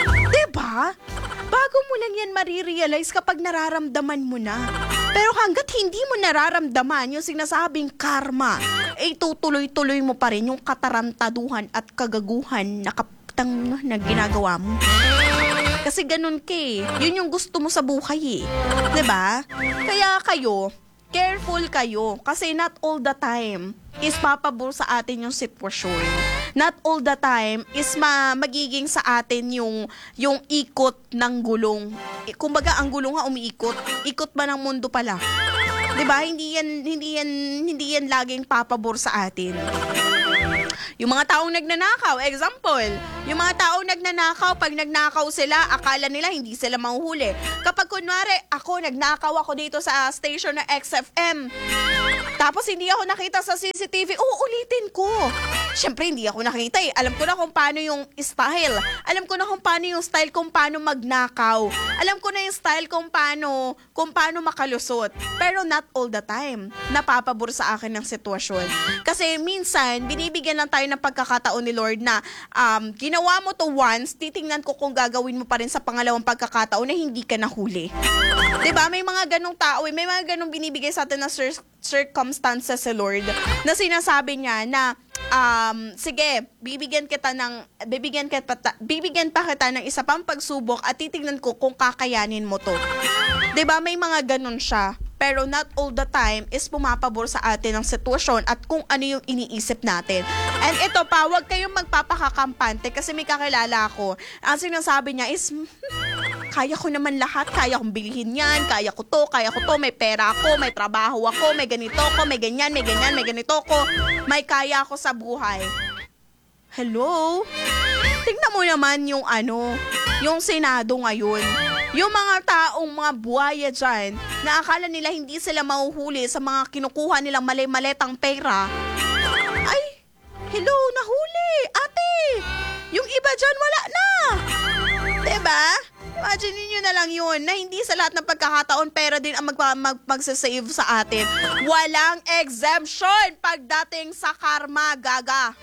Diba? Bago mo lang yan marirealize kapag nararamdaman mo na. Pero hanggat hindi mo nararamdaman yung sinasabing karma, eh tutuloy-tuloy mo pa rin yung katarantaduhan at kagaguhan na kaptang na ginagawa mo. Kasi ganun ka eh. Yun yung gusto mo sa buhay eh. Diba? Kaya kayo, careful kayo. Kasi not all the time is papabor sa atin yung sitwasyon. Not all the time is ma magiging sa atin yung, yung ikot ng gulong. Eh, kumbaga, ang gulong nga umiikot. Ikot ba ng mundo pala? 'Di ba? Hindi yan hindi yan hindi yan laging papabor sa atin. Yung mga taong nagnanakaw, example, yung mga taong nagnanakaw, pag nagnakaw sila, akala nila hindi sila mahuhuli. Kapag kunwari, ako, nagnakaw ako dito sa station na X F M, tapos hindi ako nakita sa C C T V, uulitin ko. Siyempre, hindi ako nakita eh. Alam ko na kung paano yung style. Alam ko na kung paano yung style kung paano magnakaw. Alam ko na yung style kung paano, kung paano makalusot. Pero not all the time. Napapabor sa akin ng sitwasyon. Kasi minsan, binibigyan lang tayo ng pagkakataon ni Lord na um, ginawa mo to once, titingnan ko kung gagawin mo pa rin sa pangalawang pagkakataon na hindi ka nahuli. Diba? May mga ganong tao, eh, may mga ganong binibigay sa atin na cir- circumstances si Lord na sinasabi niya na um, sige, bibigyan kita ng bibigyan kita bibigyan pa kita ng isa pang pagsubok at titingnan ko kung kakayanin mo to. 'Di ba? May mga ganun siya. Pero not all the time is pumapabor sa atin ang sitwasyon at kung ano yung iniisip natin. And ito pa, huwag kayong magpapakakampante kasi may kakilala ako. Ang sinasabi niya is, kaya ko naman lahat, kaya kong bilhin yan, kaya ko to, kaya ko to, may pera ako, may trabaho ako, may ganito ko, may ganyan, may ganyan, may ganito ko, may kaya ako sa buhay. Hello? Tingnan mo naman yung ano, yung Senado ngayon. Yung mga taong mga buhaya dyan, na akala nila hindi sila mahuhuli sa mga kinukuha nilang mali-maletang pera. Ay, hello, nahuli, ate. Yung iba dyan, wala na. Diba? Imagine niyo na lang yun, na hindi sa lahat ng pagkakataon pera din ang mag- mag- magsasave sa atin. Walang exemption pagdating sa karma, gaga.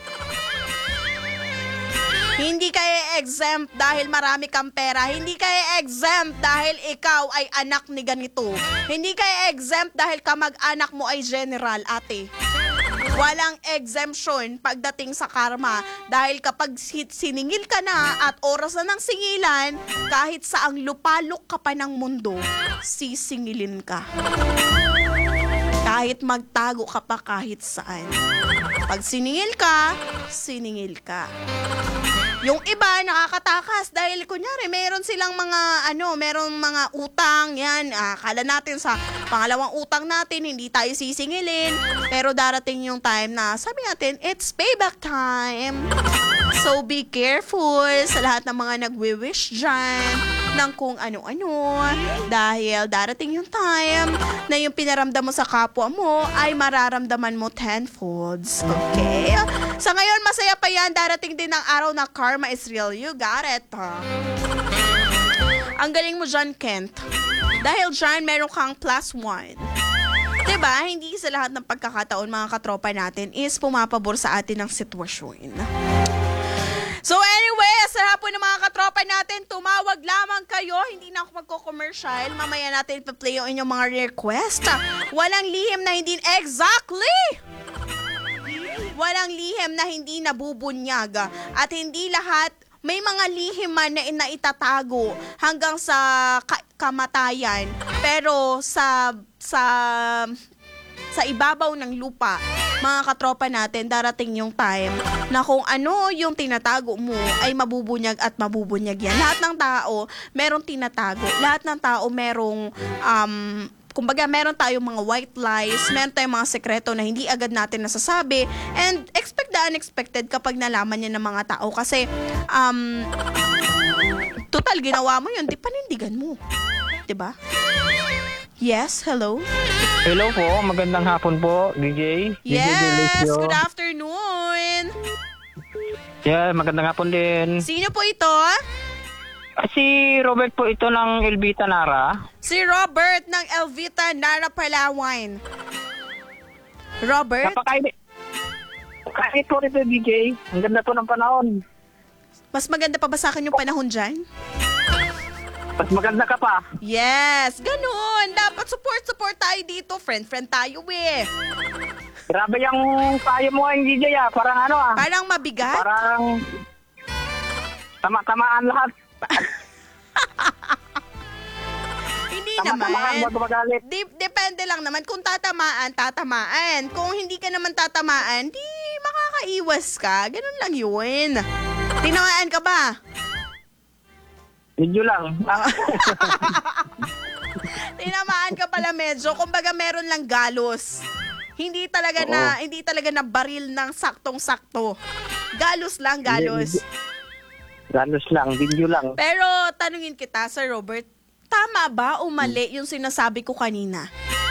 Hindi ka exempt dahil marami kang pera. Hindi ka exempt dahil ikaw ay anak ni ganito. Hindi ka exempt dahil kamag-anak mo ay general, ate. Walang exemption pagdating sa karma dahil kapag siningil ka na at oras na ng singilan, kahit saang lupalok ka pa ng mundo, sisingilin ka. Kahit magtago ka pa kahit saan. Pag siningil ka, siningil ka. Yung iba nakakatakas dahil kunyari meron silang mga ano, meron mga utang, yan, ah, akala natin sa pangalawang utang natin hindi tayo sisingilin, pero darating yung time na sabi natin it's payback time. So be careful sa lahat ng mga nagwi-wish dyan ng kung ano-ano dahil darating yung time na yung pinaramdam mo sa kapwa mo ay mararamdaman mo tenfolds. Okay? Sa ngayon, masaya pa yan. Darating din ang araw na karma is real. You got it, ha? Ang galing mo dyan, Kent. Dahil dyan, meron kang plus one. Diba? Hindi sa lahat ng pagkakataon, mga katropa natin, is pumapabor sa atin ng sitwasyon. So anyway, sa hapon ng mga katropa natin, tumawag lamang kayo. Hindi na ako magko-commercial. Mamaya natin pa-play yung inyong mga request. Walang lihim na hindi... Exactly! Walang lihim na hindi nabubunyag. At hindi lahat... May mga lihim man na inaitatago hanggang sa ka- kamatayan. Pero sa... sa sa ibabaw ng lupa, mga katropa natin, darating yung time na kung ano yung tinatago mo ay mabubunyag at mabubunyag yan. Lahat ng tao merong tinatago. Lahat ng tao merong um, kumbaga meron tayong mga white lies, meron tayong mga sekreto na hindi agad natin nasasabi, and expect the unexpected kapag nalaman niya ng mga tao kasi um, total ginawa mo yun, di panindigan mo. Diba? Yes, hello? Hello po, magandang hapon po, D J. Yes, D J Delicio. good afternoon. Yeah, magandang hapon din. Sino po ito? Ah, Si Robert po ito ng Elvita Nara. Si Robert ng Elvita Nara Palawan. Robert? Napakainit. Kahit po ito, D J. Ang ganda po ng panahon. Mas maganda pa ba sa akin yung panahon dyan? Mas maganda ka pa. Yes, ganun. Dapat support-support tayo dito. Friend-friend tayo eh. Grabe yung payo mo ngayon, D J, ah. Parang ano ah. Parang mabigat? Parang tama-tamaan lahat. Hindi Tama-tamaan, naman. wag magalit. Di- depende lang naman. Kung tatamaan, tatamaan. Kung hindi ka naman tatamaan, di makakaiwas ka. Ganun lang yun. Tinamaan ka ba? Medyo lang. Tinamaan ka pala medyo. Kumbaga meron lang galos. Hindi talaga Oo. na hindi talaga na baril ng saktong-sakto. Galos lang, galos. Ganos lang, video lang. Pero tanungin kita, Sir Robert, tama ba o mali yung sinasabi ko kanina?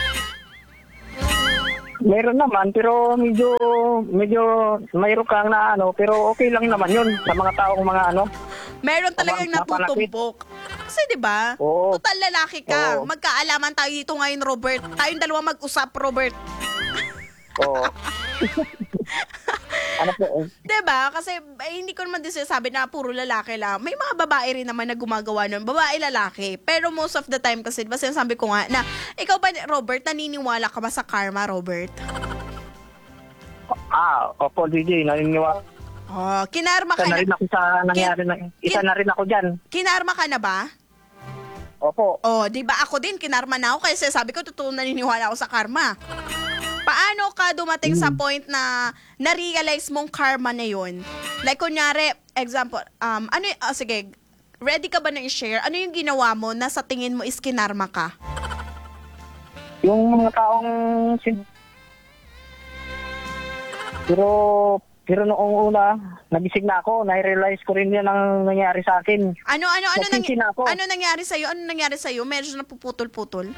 Meron naman, pero medyo, medyo mayroon kang na ano, pero okay lang naman yun sa mga taong mga ano. Meron talagang Mapalapit. natutumbok. Kasi 'di ba? Oo. Total lalaki ka. Oo. Magkaalaman tayo dito ngayon, Robert. Tayong dalawa mag-usap, Robert. Oo. Ano po? eh? 'Di ba? Kasi eh, hindi ko naman din sinasabi na puro lalaki lang. May mga babae rin naman na gumagawa nun. Babae, lalaki. Pero most of the time kasi, diba sinasabi ko nga na, ikaw ba, Robert, naniniwala ka ba sa karma, Robert? Ah, opo, D J, naniniwala. Oh, kinarma Isa ka na na. rin ako sa nangyari na, isa kin- na rin ako dyan. Kinarma ka na ba? Opo. Oh, 'di ba ako din kinarma na ako kasi sabi ko totoo naniniwala ako sa karma. Paano ka dumating sa point na na-realize mong karma na 'yon? Like kunyari, example, um ano y- ah, sige, ready ka ba na i-share? Ano yung ginawa mo na sa tingin mo is kinarma ka? Yung mga taong sin... Pero, pero noong una, nagising na ako, na-realize ko rin yan ang nangyari sa akin. Ano ano ano nang Nagsisi na ako. ano nangyari sa iyo? Ano nangyari sa iyo? Medyo napuputol-putol.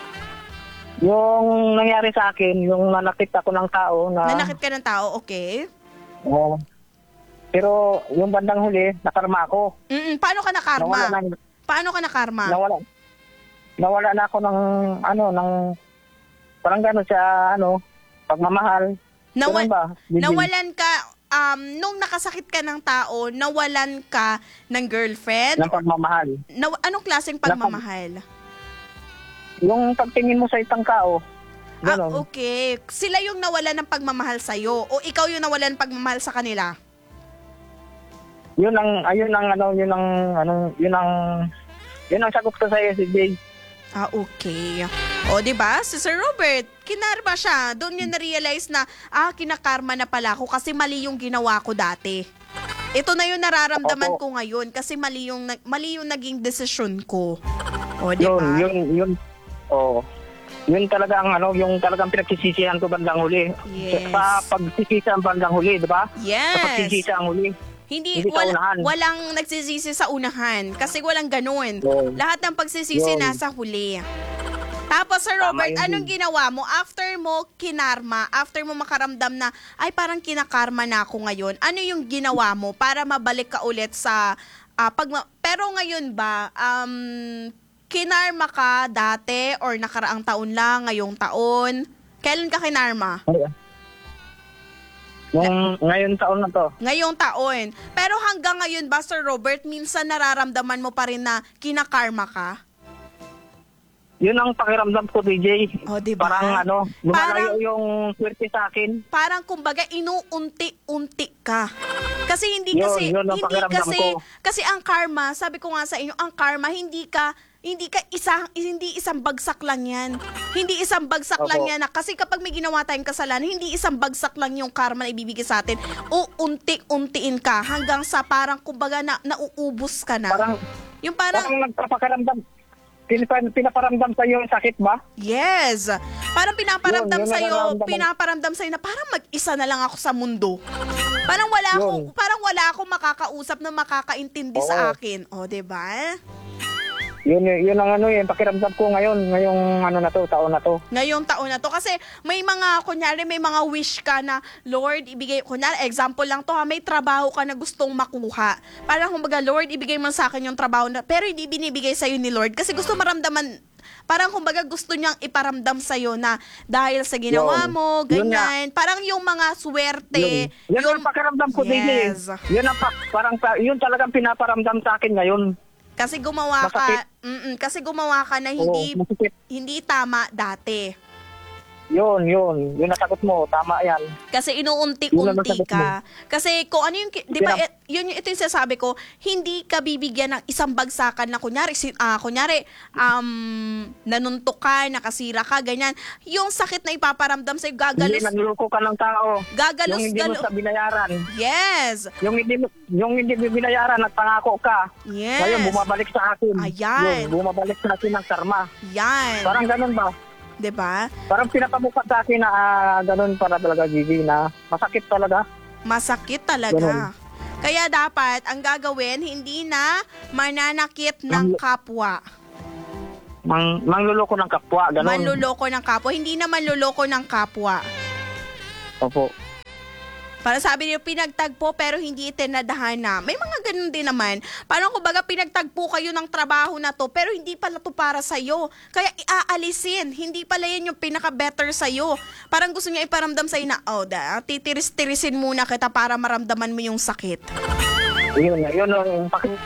Yung nangyari sa akin, yung nanakit ako ng tao na... Nanakit ka ng tao, okay? Oo. Pero yung bandang huli, nakarma ako. Mm, paano ka nakarma? Nawala na, Paano ka nakarma? nawala, nawala na ako ng, ano, ng, parang gano'n sa, ano, pagmamahal. Nawa- Ganun ba? Bibig. nawalan ka, um, nung nakasakit ka ng tao, nawalan ka ng girlfriend? Ng pagmamahal. Naw- anong klaseng pagmamahal? Yung pagtingin mo sa isang tao, Ah, gano'n. okay. Sila yung nawalan ng pagmamahal sa'yo o ikaw yung nawalan ng pagmamahal sa kanila? Yun ang, ayun ang, ano, yun ang, ano, yun ang, yun ang sagot ko sa iyo, si Jay. Ah, okay. O, di ba? Si Sir Robert, kinarma siya. Doon niya na-realize na, ah, kinakarma na pala ako kasi mali yung ginawa ko dati. Ito na yung nararamdaman Opo. ko ngayon kasi mali yung, nag- mali yung naging desisyon ko. O, di Yun, ba? yun, yun, oo. Yun talaga ang, ano, yung talagang pinagsisisihan ko bandang huli. Yes. Sa pagsisisihan bandang huli, di ba? Sa Yes. pagsisisihan huli. Hindi, Hindi sa wala, unahan. walang nagsisisi sa unahan kasi walang ganun. Yun. Lahat ng pagsisisi Yun. nasa huli. Tapos, Sir Tama Robert, yun anong din. ginawa mo? After mo kinarma, after mo makaramdam na, ay parang kinakarma na ako ngayon, ano yung ginawa mo para mabalik ka ulit sa, ah, pag, pero ngayon ba, um, kinarma ka dati or nakaraang taon lang, ngayong taon? Kailan ka kinarma? Yung ngayon taon na to, Ngayong taon. Pero hanggang ngayon ba, Sir Robert, minsan nararamdaman mo pa rin na kinakarma ka? yun ang pakiramdam ko, D J. O, diba? Parang ano, lumalayo Parang- yung swerte sa akin. Parang kumbaga inuunti-unti ka. Kasi hindi Yun, kasi yun ang hindi pakiramdam kasi ko. kasi ang karma, sabi ko nga sa inyo, ang karma hindi ka hindi ka isa hindi isang bagsak lang 'yan. Hindi isang bagsak Opo. lang 'yan. Na, kasi kapag may ginawa tayong kasalanan, hindi isang bagsak lang yung karma na ibibigay sa atin. Uunti-untiin ka hanggang sa parang kumbaga na nauubos ka na. Parang, yung parang parang nagpapakiramdam. Pinapa- Pinaparamdam sa iyo yung sakit ba? yes. Parang pinaparamdam Yun, yun sa ang iyo, nararamdaman. pinaparamdam sa na parang mag-isa na lang ako sa mundo. Parang wala Yun. ako, parang wala akong makakausap na makakaintindi Oo. sa akin. O, 'di ba? Yun, yun, yun ang ano yun, pakiramdam ko ngayon, ngayong ano na to, taon na to. Ngayong taon na to kasi may mga kunyari may mga wish ka na Lord ibigay kunyari example lang to ha, may trabaho ka na gustong makuha. Parang kumbaga Lord ibigay mo sa akin yung trabaho na pero hindi binibigay sa ni Lord kasi gusto maramdaman parang kumbaga gusto niyang iparamdam sa na dahil sa ginawa Yun. mo Yun nga. ganyan. Parang yung mga swerte, Yun, yun ang pakiramdam ko, Yes. D J. Yun ang pa- parang, pa- yun talagang pinaparamdam sa akin ngayon. Kasi gumawa ka, Masakit. mm kasi gumawa ka na hindi Oo, masakit. hindi tama dati. Yun, yun. Yung nasagot mo, tama yan. Kasi Yun ang inuunti-unti nasagot ka. Kasi kung ano yung, ki- di ba, Pinap- et- yun, yung- ito yung sinasabi ko, hindi ka bibigyan ng isang bagsakan na kunyari, si, ah, kunyari, um, nanuntok ka, nakasira ka, ganyan. Yung sakit na ipaparamdam sa'yo, Hindi gagalos, nagluloko ka ng tao. gagalos, Yung hindi mo galo. sa binayaran. Yes. Yung hindi mo, yung hindi mo binayaran at pangako ka. Yes. Ngayon, bumabalik sa akin. Ayan. Yun, bumabalik sa akin ng karma. Yan. Parang ganun ba? 'Di ba? Parang pinapamukha sa akin na ah, ganun para talaga, Gigi, na masakit talaga. Masakit talaga. Ganun. Kaya dapat ang gagawin hindi na mananakit ng Ang- kapwa. Mang, mangluloko ng kapwa, ganun. Manluloko ng kapwa, hindi na manluloko ng kapwa. Opo. Para sabi niyo, pinagtagpo pero hindi itinadhana. May mga ganun din naman. Parang kumbaga pinagtagpo kayo ng trabaho na to pero hindi pala to para sa'yo. Kaya iaalisin. Hindi pala yan yung pinaka-better sa'yo. Parang gusto niya iparamdam sa'yo na, oh, da, titiris-tirisin muna kita para maramdaman mo yung sakit. Yun, yun ang paki-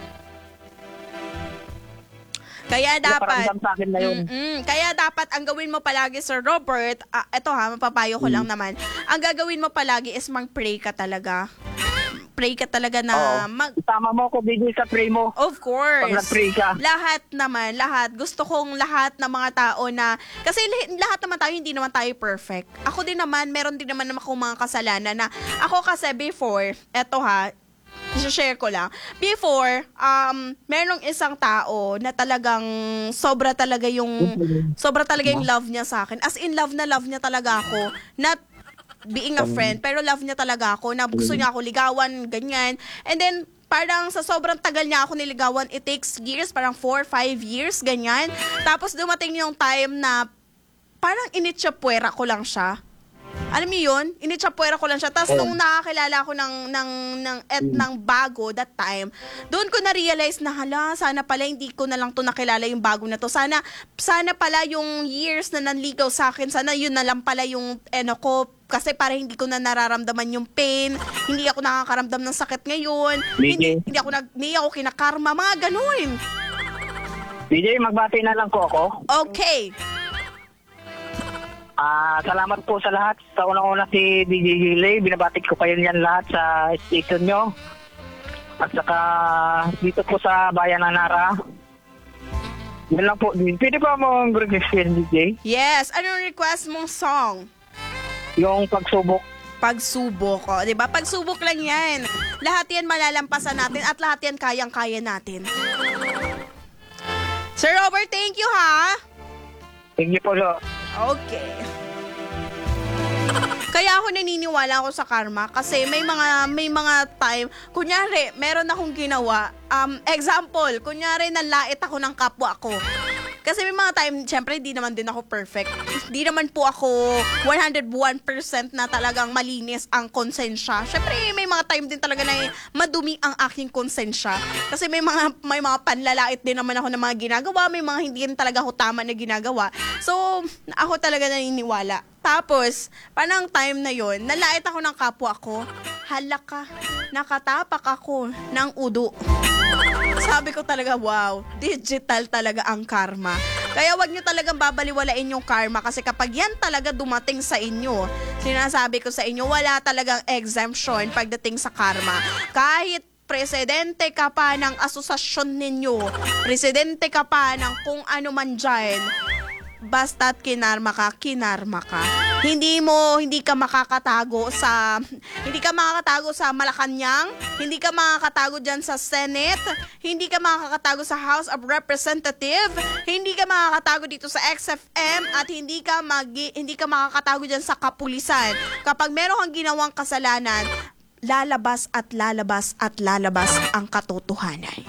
Kaya dapat, pinaparamdam sa akin na yun. Mm-mm. Kaya dapat ang gawin mo palagi, Sir Robert, ah, eto ha, mapapayo ko Mm. lang naman. Ang gagawin mo palagi is mag-pray ka talaga. Pray ka talaga na Oo. mag... Tama mo ko, Gigi, sa pray mo. Of course. Pag nag-pray ka. Lahat naman, lahat. Gusto kong lahat ng mga tao na... Kasi li- lahat naman tayo, hindi naman tayo perfect. Ako din naman, meron din naman akong mga kasalanan na... Ako kasi before, eto ha, share ko lang. Before, um, merong isang tao na talagang sobra talaga yung... Sobra talaga yung love niya sa akin. As in, love na love niya talaga ako. Not being a friend, pero love niya talaga ako, na gusto niya ako ligawan, ganyan. And then, parang sa sobrang tagal niya ako niligawan, it takes years, parang four, five years, ganyan. Tapos dumating yung time na parang initsyapuera ko lang siya. Alam mo yun? Initsyapuera ko lang siya. Tapos nung nakakilala ako ng, ng, ng, et, ng bago that time, doon ko na-realize na, hala, sana pala hindi ko na lang to nakilala yung bago na to. Sana, sana pala yung years na nanligaw sa akin, sana yun na lang pala yung, ano ko, kasi para hindi ko na nararamdaman yung pain, hindi ako nakakaramdam ng sakit ngayon, hindi, hindi ako nag, hindi ako kinakarma, mga ganun. D J, magbati na lang po ako. Okay. Ah, salamat po sa lahat. Sa unang-una si D J Hilay, binabatik ko kayo niyan lahat sa station nyo. At saka dito po sa bayan ng Nara. Yan lang po. Pwede ba mo request yun, D J? Yes, anong request mong song? Yung pagsubok. Pagsubok, oh, 'di ba? Pagsubok lang 'yan. Lahat 'yan malalampasan natin at lahat 'yan kayang-kaya natin. Sir Robert, thank you ha. Thank you po, lo. Okay. Kaya ako naniniwala ako sa karma kasi may mga may mga time, kunyari, meron akong ginawa, um, example, kunyari nalait ako ng kapwa ko. Kasi may mga time, syempre, di naman din ako perfect. Di naman po ako one hundred one percent na talagang malinis ang konsensya. Syempre, may mga time din talaga na madumi ang aking konsensya. Kasi may mga may mga panlalait din naman ako ng mga ginagawa. May mga hindi rin talaga ako tama na ginagawa. So, ako talaga naniniwala. Tapos, panang time na yon, nalait ako ng kapwa ko. Hala ka, nakatapak ako ng udo. Sabi ko talaga, wow, digital talaga ang karma. Kaya wag nyo talagang babaliwalain yung karma kasi kapag yan talaga dumating sa inyo, sinasabi ko sa inyo, wala talagang exemption pagdating sa karma. Kahit presidente ka pa ng asosasyon ninyo, presidente ka pa ng kung ano man dyan, basta't kinarma ka, kinarma ka. Hindi mo, hindi ka makakatago sa, hindi ka makakatago sa Malacanang, hindi ka makakatago dyan sa Senate, hindi ka makakatago sa House of Representative, hindi ka makakatago dito sa X F M, at hindi ka, magi, hindi ka makakatago dyan sa kapulisan. Kapag meron kang ginawang kasalanan, lalabas at lalabas at lalabas ang katotohanan.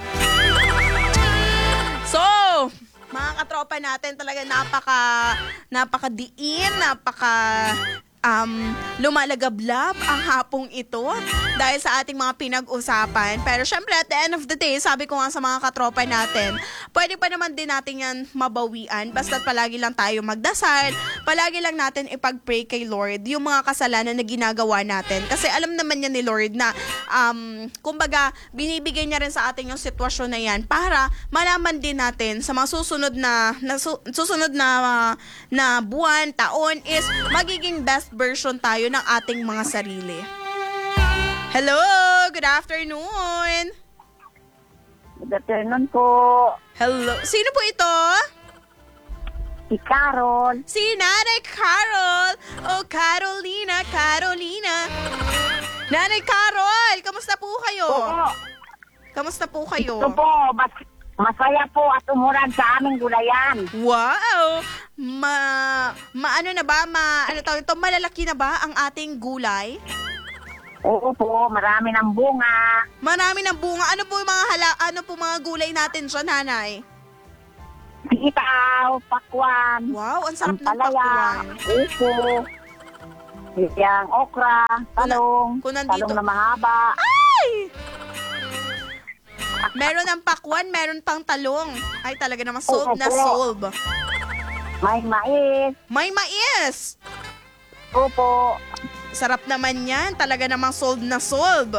So, mga katropa natin talaga napaka napaka diin, napaka um, lumalagablab ang hapong ito dahil sa ating mga pinag-usapan. Pero syempre, at the end of the day, sabi ko nga sa mga katropa natin, pwede pa naman din natin yan mabawian. Basta't palagi lang tayo magdasal, palagi lang natin ipag-pray kay Lord yung mga kasalanan na ginagawa natin. Kasi alam naman yan ni Lord na, um, kumbaga, binibigay niya rin sa atin yung sitwasyon na yan para malaman din natin sa mga susunod na, na su- susunod na, uh, na buwan, taon is magiging best version tayo ng ating mga sarili. Hello! Good afternoon! Good afternoon po. Hello! Sino po ito? Si Carol. Si Nanay Carol! Oh, Carolina, Carolina! Nanay Carol! Kamusta po kayo? Oo. Kamusta po kayo? Ito po, mas, masaya po at umuran sa aming gulayan. Wow! Ma, maano na ba? Ma, ano tawag ito? Malalaki na ba ang ating gulay? Oo po, marami ng bunga. Marami ng bunga. Ano po yung mga hala, ano po mga gulay natin dyan, Nanay? Sitaw, pakwan. Wow, ang sarap ng Ampalaya, pakwan. upo, yung okra, talong, kung nandito- talong na mahaba. Ay! Meron ng pakwan, meron pang talong. Ay, talaga naman solve Oo na po. solve. May mais, May mais! upo, Sarap naman yan. Talaga namang solve na solve.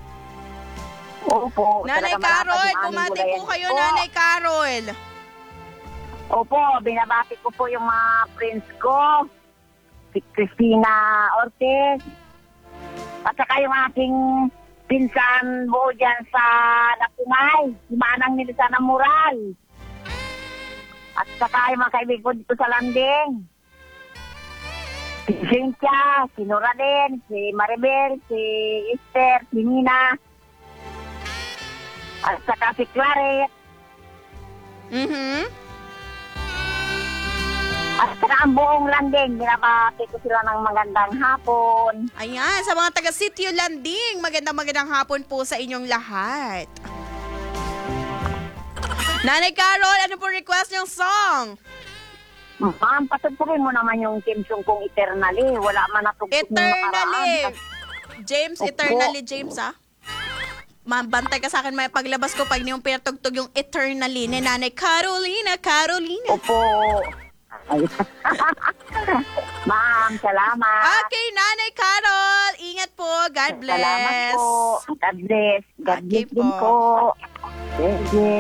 upo. Nanay Talaga malapad Carol, yung aming bumati gulayan. po kayo, Opo. Nanay Carol. Opo, binabati ko po yung mga friends ko. Si Christina Ortiz. At saka yung aking pinsan buo dyan sa Lapungay. Si Manang Nilisana Moral. At saka yung mga kaibigan ko dito sa Landing. Si Cynthia, si Noraden, si Maribel, si Esther, si Nina. At saka si Claret. Mhm. At saka ang buong Landing, binabati ko sila ng magandang hapon. Ayan, sa mga taga-Sitio Landing, magandang magandang hapon po sa inyong lahat. Nanay Carol, ano po request niyong song? Ma'am, patugtugin mo naman yung Kim Sung kong Eternally. Wala man natugtog ng Eternally. nakaraan. James, Opo. Eternally, James, ah. Ma'am, bantay ka sa akin may paglabas ko pag niyong pinatugtog yung Eternally ni Nanay Carolina, Carolina. Opo. Ay. Ma'am, salamat. Okay, Nanay Carol, ingat po. God bless. Salamat po. God bless. God Okay bless din po. po. Sige.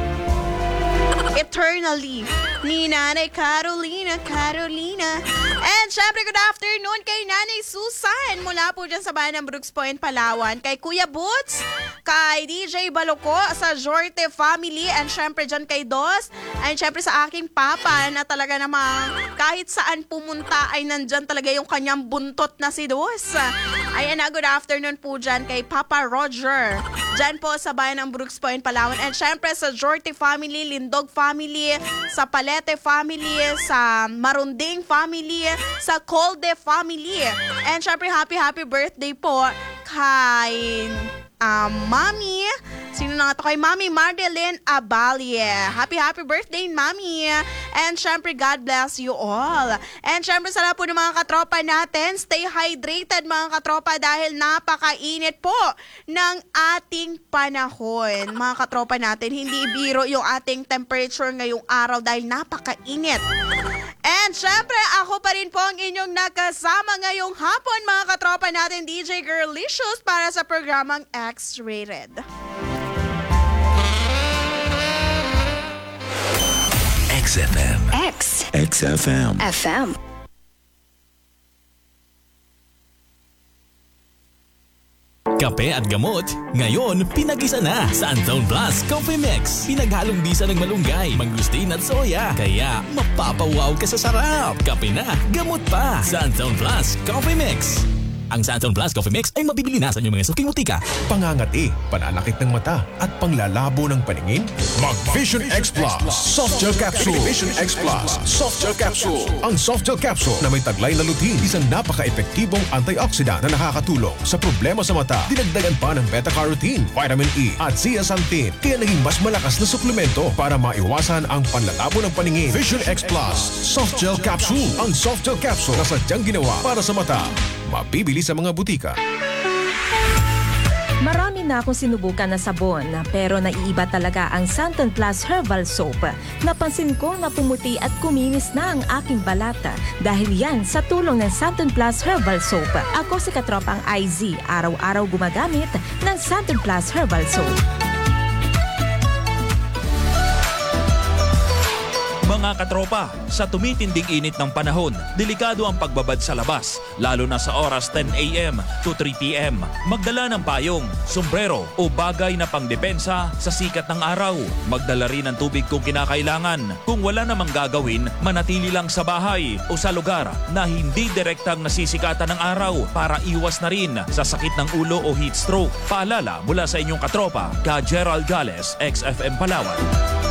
Eternally ni Nanay Carolina, Carolina. And syempre, good afternoon kay Nanay Susan mula po dyan sa bayan ng Brooks Point, Palawan. Kay Kuya Boots, kay D J Baloko sa Jorte family, and syempre dyan kay Dos, and syempre sa aking papa na talaga namang kahit saan pumunta ay nandyan talaga yung kanyang buntot na si Dos. Ayan na, good afternoon po dyan kay Papa Roger. Dyan po sa bayan ng Brooks Point, Palawan. And syempre sa Jorte family, Lindog family, sa Palete family, sa Marunding family, sa Colde family. And syempre happy happy birthday po kay um, Mami. Sino na nga to? Kay Mami Mardeline Abalie. Happy happy birthday, Mami. And syempre God bless you all. And syempre sa lahat po ng mga katropa natin, stay hydrated mga katropa dahil napakainit po ng ating panahon. Mga katropa natin, hindi biro yung ating temperature ngayong araw dahil napakainit. And syempre, ako pa rin po ang inyong nakasama ngayong hapon, mga katropa natin, D J Girlicious, para sa programang X-Rated. X F M. X X F M. F M. Kape at gamot, ngayon pinag-isa na sa Anton Plus Coffee Mix. Pinaghalong bisa ng malunggay, mangustin at soya. Kaya mapapawaw ka sa sarap. Kape na, gamot pa sa Anton Plus Coffee Mix. Ang Santon Plus Coffee Mix ay mabibili na sa inyong mga suking butika. Pangangati, pananakit ng mata at panglalabo ng paningin? Mag Vision X Plus Soft Gel Capsule. Vision X Plus Soft Gel Capsule. Ang Soft Gel Capsule na may taglay na lutein, isang napaka-epektibong antioxidant na nakakatulong sa problema sa mata. Dinagdagan pa ng beta-carotene, vitamin E at zeaxanthin, kaya naging mas malakas na suplemento para maiwasan ang panlalabo ng paningin. Vision X Plus Soft Gel Capsule. Ang Soft Gel Capsule na sadyang ginawa para sa mata. Mabibili sa mga butika. Marami na akong sinubukan na sabon, pero naiiba talaga ang Santon Plus Herbal Soap. Napansin ko na pumuti at kuminis na ang aking balata dahil yan sa tulong ng Santon Plus Herbal Soap. Ako si Katropang I Z, araw-araw gumagamit ng Santon Plus Herbal Soap. Mga katropa, sa tumitinding init ng panahon, delikado ang pagbabad sa labas, lalo na sa oras ten a m to three p m Magdala ng payong, sombrero o bagay na pangdepensa sa sikat ng araw. Magdala rin ng tubig kung kinakailangan. Kung wala namang gagawin, manatili lang sa bahay o sa lugar na hindi direktang nasisikatan ng araw para iwas na rin sa sakit ng ulo o heat stroke. Paalala mula sa inyong katropa, Ka Gerald Gales, X F M Palawan.